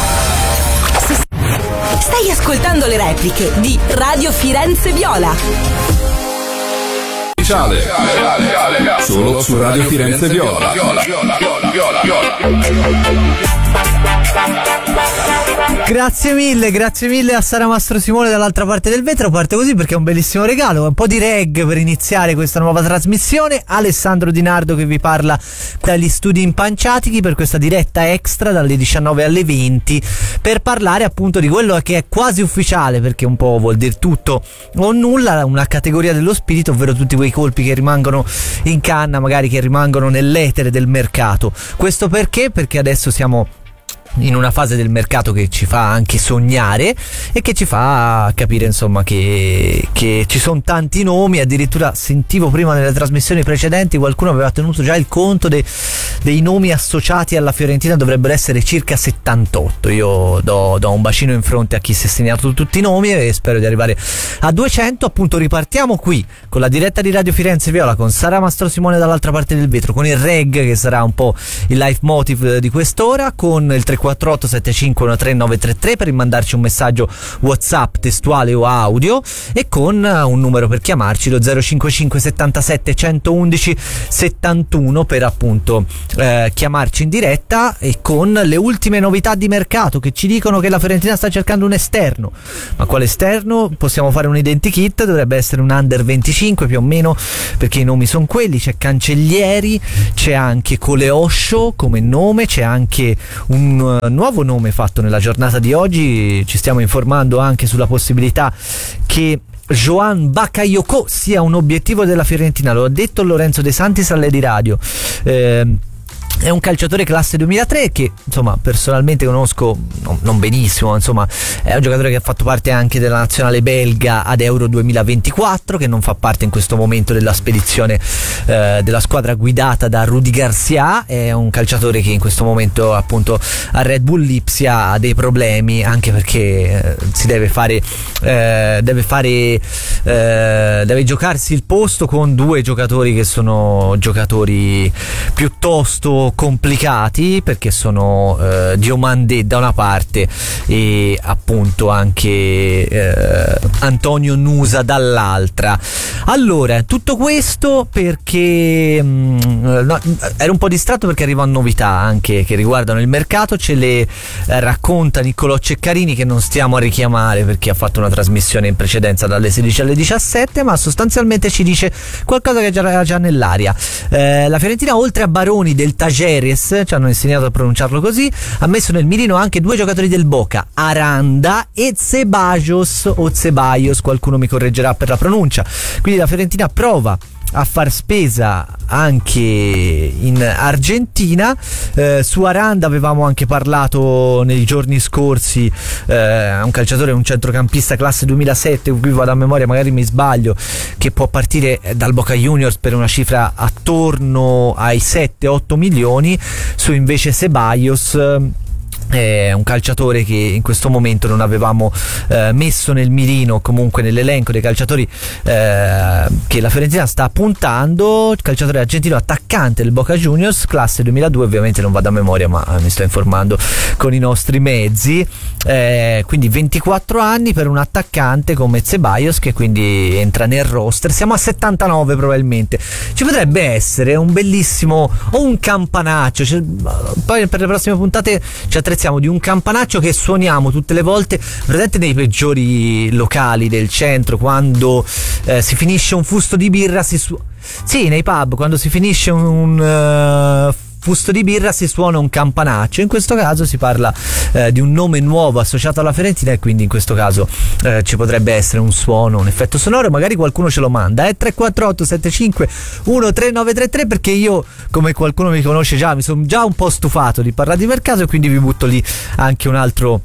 Stai ascoltando le repliche di Radio Firenze Viola. Solo su Radio Firenze Viola. Grazie mille a Sara Mastro Simone dall'altra parte del vetro. Parte così perché è un bellissimo regalo, un po' di reg per iniziare questa nuova trasmissione. Alessandro Di Nardo che vi parla dagli studi Impanciatichi per questa diretta extra dalle 19 alle 20 per parlare appunto di quello che è quasi ufficiale, perché un po' vuol dire tutto o nulla, una categoria dello spirito, ovvero tutti quei colpi che rimangono in canna, magari che rimangono nell'etere del mercato. Questo perché adesso siamo in una fase del mercato che ci fa anche sognare e che ci fa capire insomma che ci sono tanti nomi. Addirittura sentivo prima nelle trasmissioni precedenti qualcuno aveva tenuto già il conto dei nomi associati alla Fiorentina, dovrebbero essere circa 78. Io do un bacino in fronte a chi si è segnato tutti i nomi e spero di arrivare a 200. Appunto ripartiamo qui con la diretta di Radio Firenze Viola con Sara Mastro Simone dall'altra parte del vetro, con il reg che sarà un po' il leitmotiv di quest'ora, con il 3 348 7513 933 per mandarci un messaggio WhatsApp testuale o audio, e con un numero per chiamarci, lo 055 77 111 71, per appunto chiamarci in diretta, e con le ultime novità di mercato che ci dicono che la Fiorentina sta cercando un esterno. Ma quale esterno? Possiamo fare un identikit, dovrebbe essere un under 25 più o meno, perché i nomi sono quelli. C'è Cancellieri, c'è anche Coleoscio come nome, c'è anche un nuovo nome fatto nella giornata di oggi. Ci stiamo informando anche sulla possibilità che Joan Bakayoko sia un obiettivo della Fiorentina, lo ha detto Lorenzo De Santis alle di radio. È un calciatore classe 2003 che insomma personalmente conosco non benissimo, insomma è un giocatore che ha fatto parte anche della nazionale belga ad Euro 2024, che non fa parte in questo momento della spedizione della squadra guidata da Rudy Garcia. È un calciatore che in questo momento appunto a Red Bull Lipsia ha dei problemi, anche perché si deve deve giocarsi il posto con due giocatori che sono giocatori piuttosto complicati, perché sono Diomandé da una parte e appunto anche Antonio Nusa dall'altra. Allora, tutto questo perché ero un po' distratto perché arrivano novità anche che riguardano il mercato, ce le racconta Niccolò Ceccarini, che non stiamo a richiamare perché ha fatto una trasmissione in precedenza dalle 16 alle 17, ma sostanzialmente ci dice qualcosa che era già nell'aria. La Fiorentina, oltre a Baroni del Tajeres, ci hanno insegnato a pronunciarlo così, ha messo nel mirino anche due giocatori del Boca, Aranda e Ceballos o Ceballos, qualcuno mi correggerà per la pronuncia. Quindi la Fiorentina prova a far spesa anche in Argentina. Su Aranda avevamo anche parlato nei giorni scorsi, un calciatore, un centrocampista classe 2007, qui vado a memoria, magari mi sbaglio, che può partire dal Boca Juniors per una cifra attorno ai 7-8 milioni. Su invece Ceballos, è un calciatore che in questo momento non avevamo messo nel mirino, comunque nell'elenco dei calciatori che la Fiorentina sta puntando. Il calciatore argentino, attaccante del Boca Juniors, classe 2002, ovviamente non vado a memoria ma mi sto informando con i nostri mezzi, quindi 24 anni per un attaccante come Ceballos, che quindi entra nel roster. Siamo a 79 probabilmente, ci potrebbe essere un bellissimo o un campanaccio, poi per le prossime puntate ci attrezziamo di un campanaccio che suoniamo tutte le volte, presente nei peggiori locali del centro, quando si finisce un fusto di birra, sì, nei pub, quando si finisce un fusto di birra si suona un campanaccio. In questo caso si parla di un nome nuovo associato alla Fiorentina, e quindi in questo caso ci potrebbe essere un suono, un effetto sonoro, magari qualcuno ce lo manda. 348 75 13933, perché io, come qualcuno mi conosce già, mi sono già un po' stufato di parlare di mercato, e quindi vi butto lì anche un altro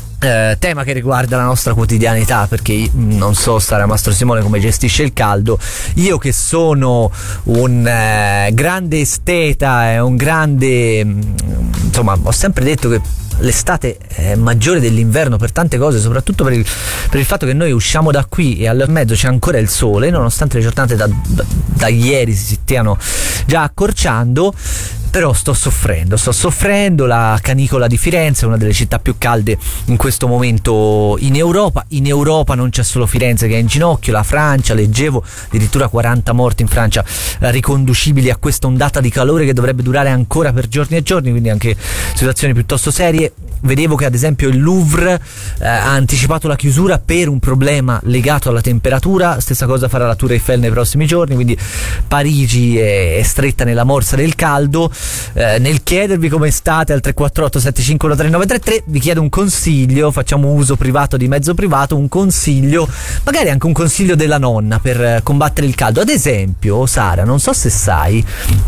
tema che riguarda la nostra quotidianità, perché non so Sara Mastro Simone come gestisce il caldo. Io che sono un grande esteta e un grande, insomma, ho sempre detto che l'estate è maggiore dell'inverno per tante cose, soprattutto per il fatto che noi usciamo da qui e al mezzo c'è ancora il sole, nonostante le giornate da ieri si stiano già accorciando. Però sto soffrendo. La canicola di Firenze è una delle città più calde in questo momento in Europa. In Europa non c'è solo Firenze che è in ginocchio, la Francia, leggevo addirittura 40 morti in Francia riconducibili a questa ondata di calore che dovrebbe durare ancora per giorni e giorni, quindi anche situazioni piuttosto serie. Vedevo che ad esempio il Louvre ha anticipato la chiusura per un problema legato alla temperatura, stessa cosa farà la Tour Eiffel nei prossimi giorni, quindi Parigi è stretta nella morsa del caldo. Nel chiedervi come state al 348 7513 933 vi chiedo un consiglio, facciamo uso privato di mezzo privato, un consiglio, magari anche un consiglio della nonna per combattere il caldo. Ad esempio, Sara, non so se sai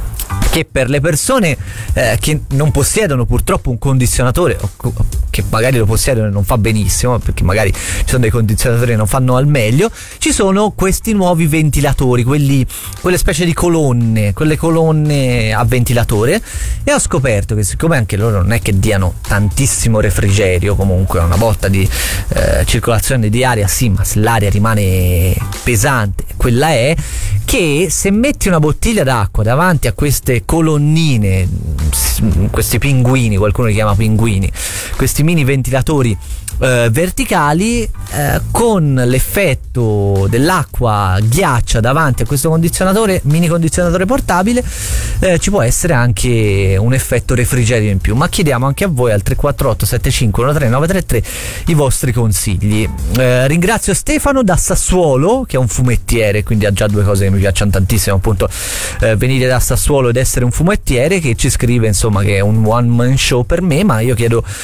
che per le persone che non possiedono purtroppo un condizionatore, o che magari lo possiedono e non fa benissimo, perché magari ci sono dei condizionatori che non fanno al meglio, ci sono questi nuovi ventilatori, quelle specie di colonne, quelle colonne a ventilatore, e ho scoperto che siccome anche loro non è che diano tantissimo refrigerio, comunque una botta di circolazione di aria sì, ma se l'aria rimane pesante, quella è, che se metti una bottiglia d'acqua davanti a queste queste colonnine, questi pinguini, qualcuno li chiama pinguini, questi mini ventilatori verticali, con l'effetto dell'acqua ghiaccia davanti a questo mini condizionatore portabile, ci può essere anche un effetto refrigerio in più. Ma chiediamo anche a voi al 348 7513 933 i vostri consigli. Ringrazio Stefano da Sassuolo, che è un fumettiere, quindi ha già due cose che mi piacciono tantissimo, appunto venire da Sassuolo ed essere un fumettiere, che ci scrive insomma che è un one man show per me, ma io chiedo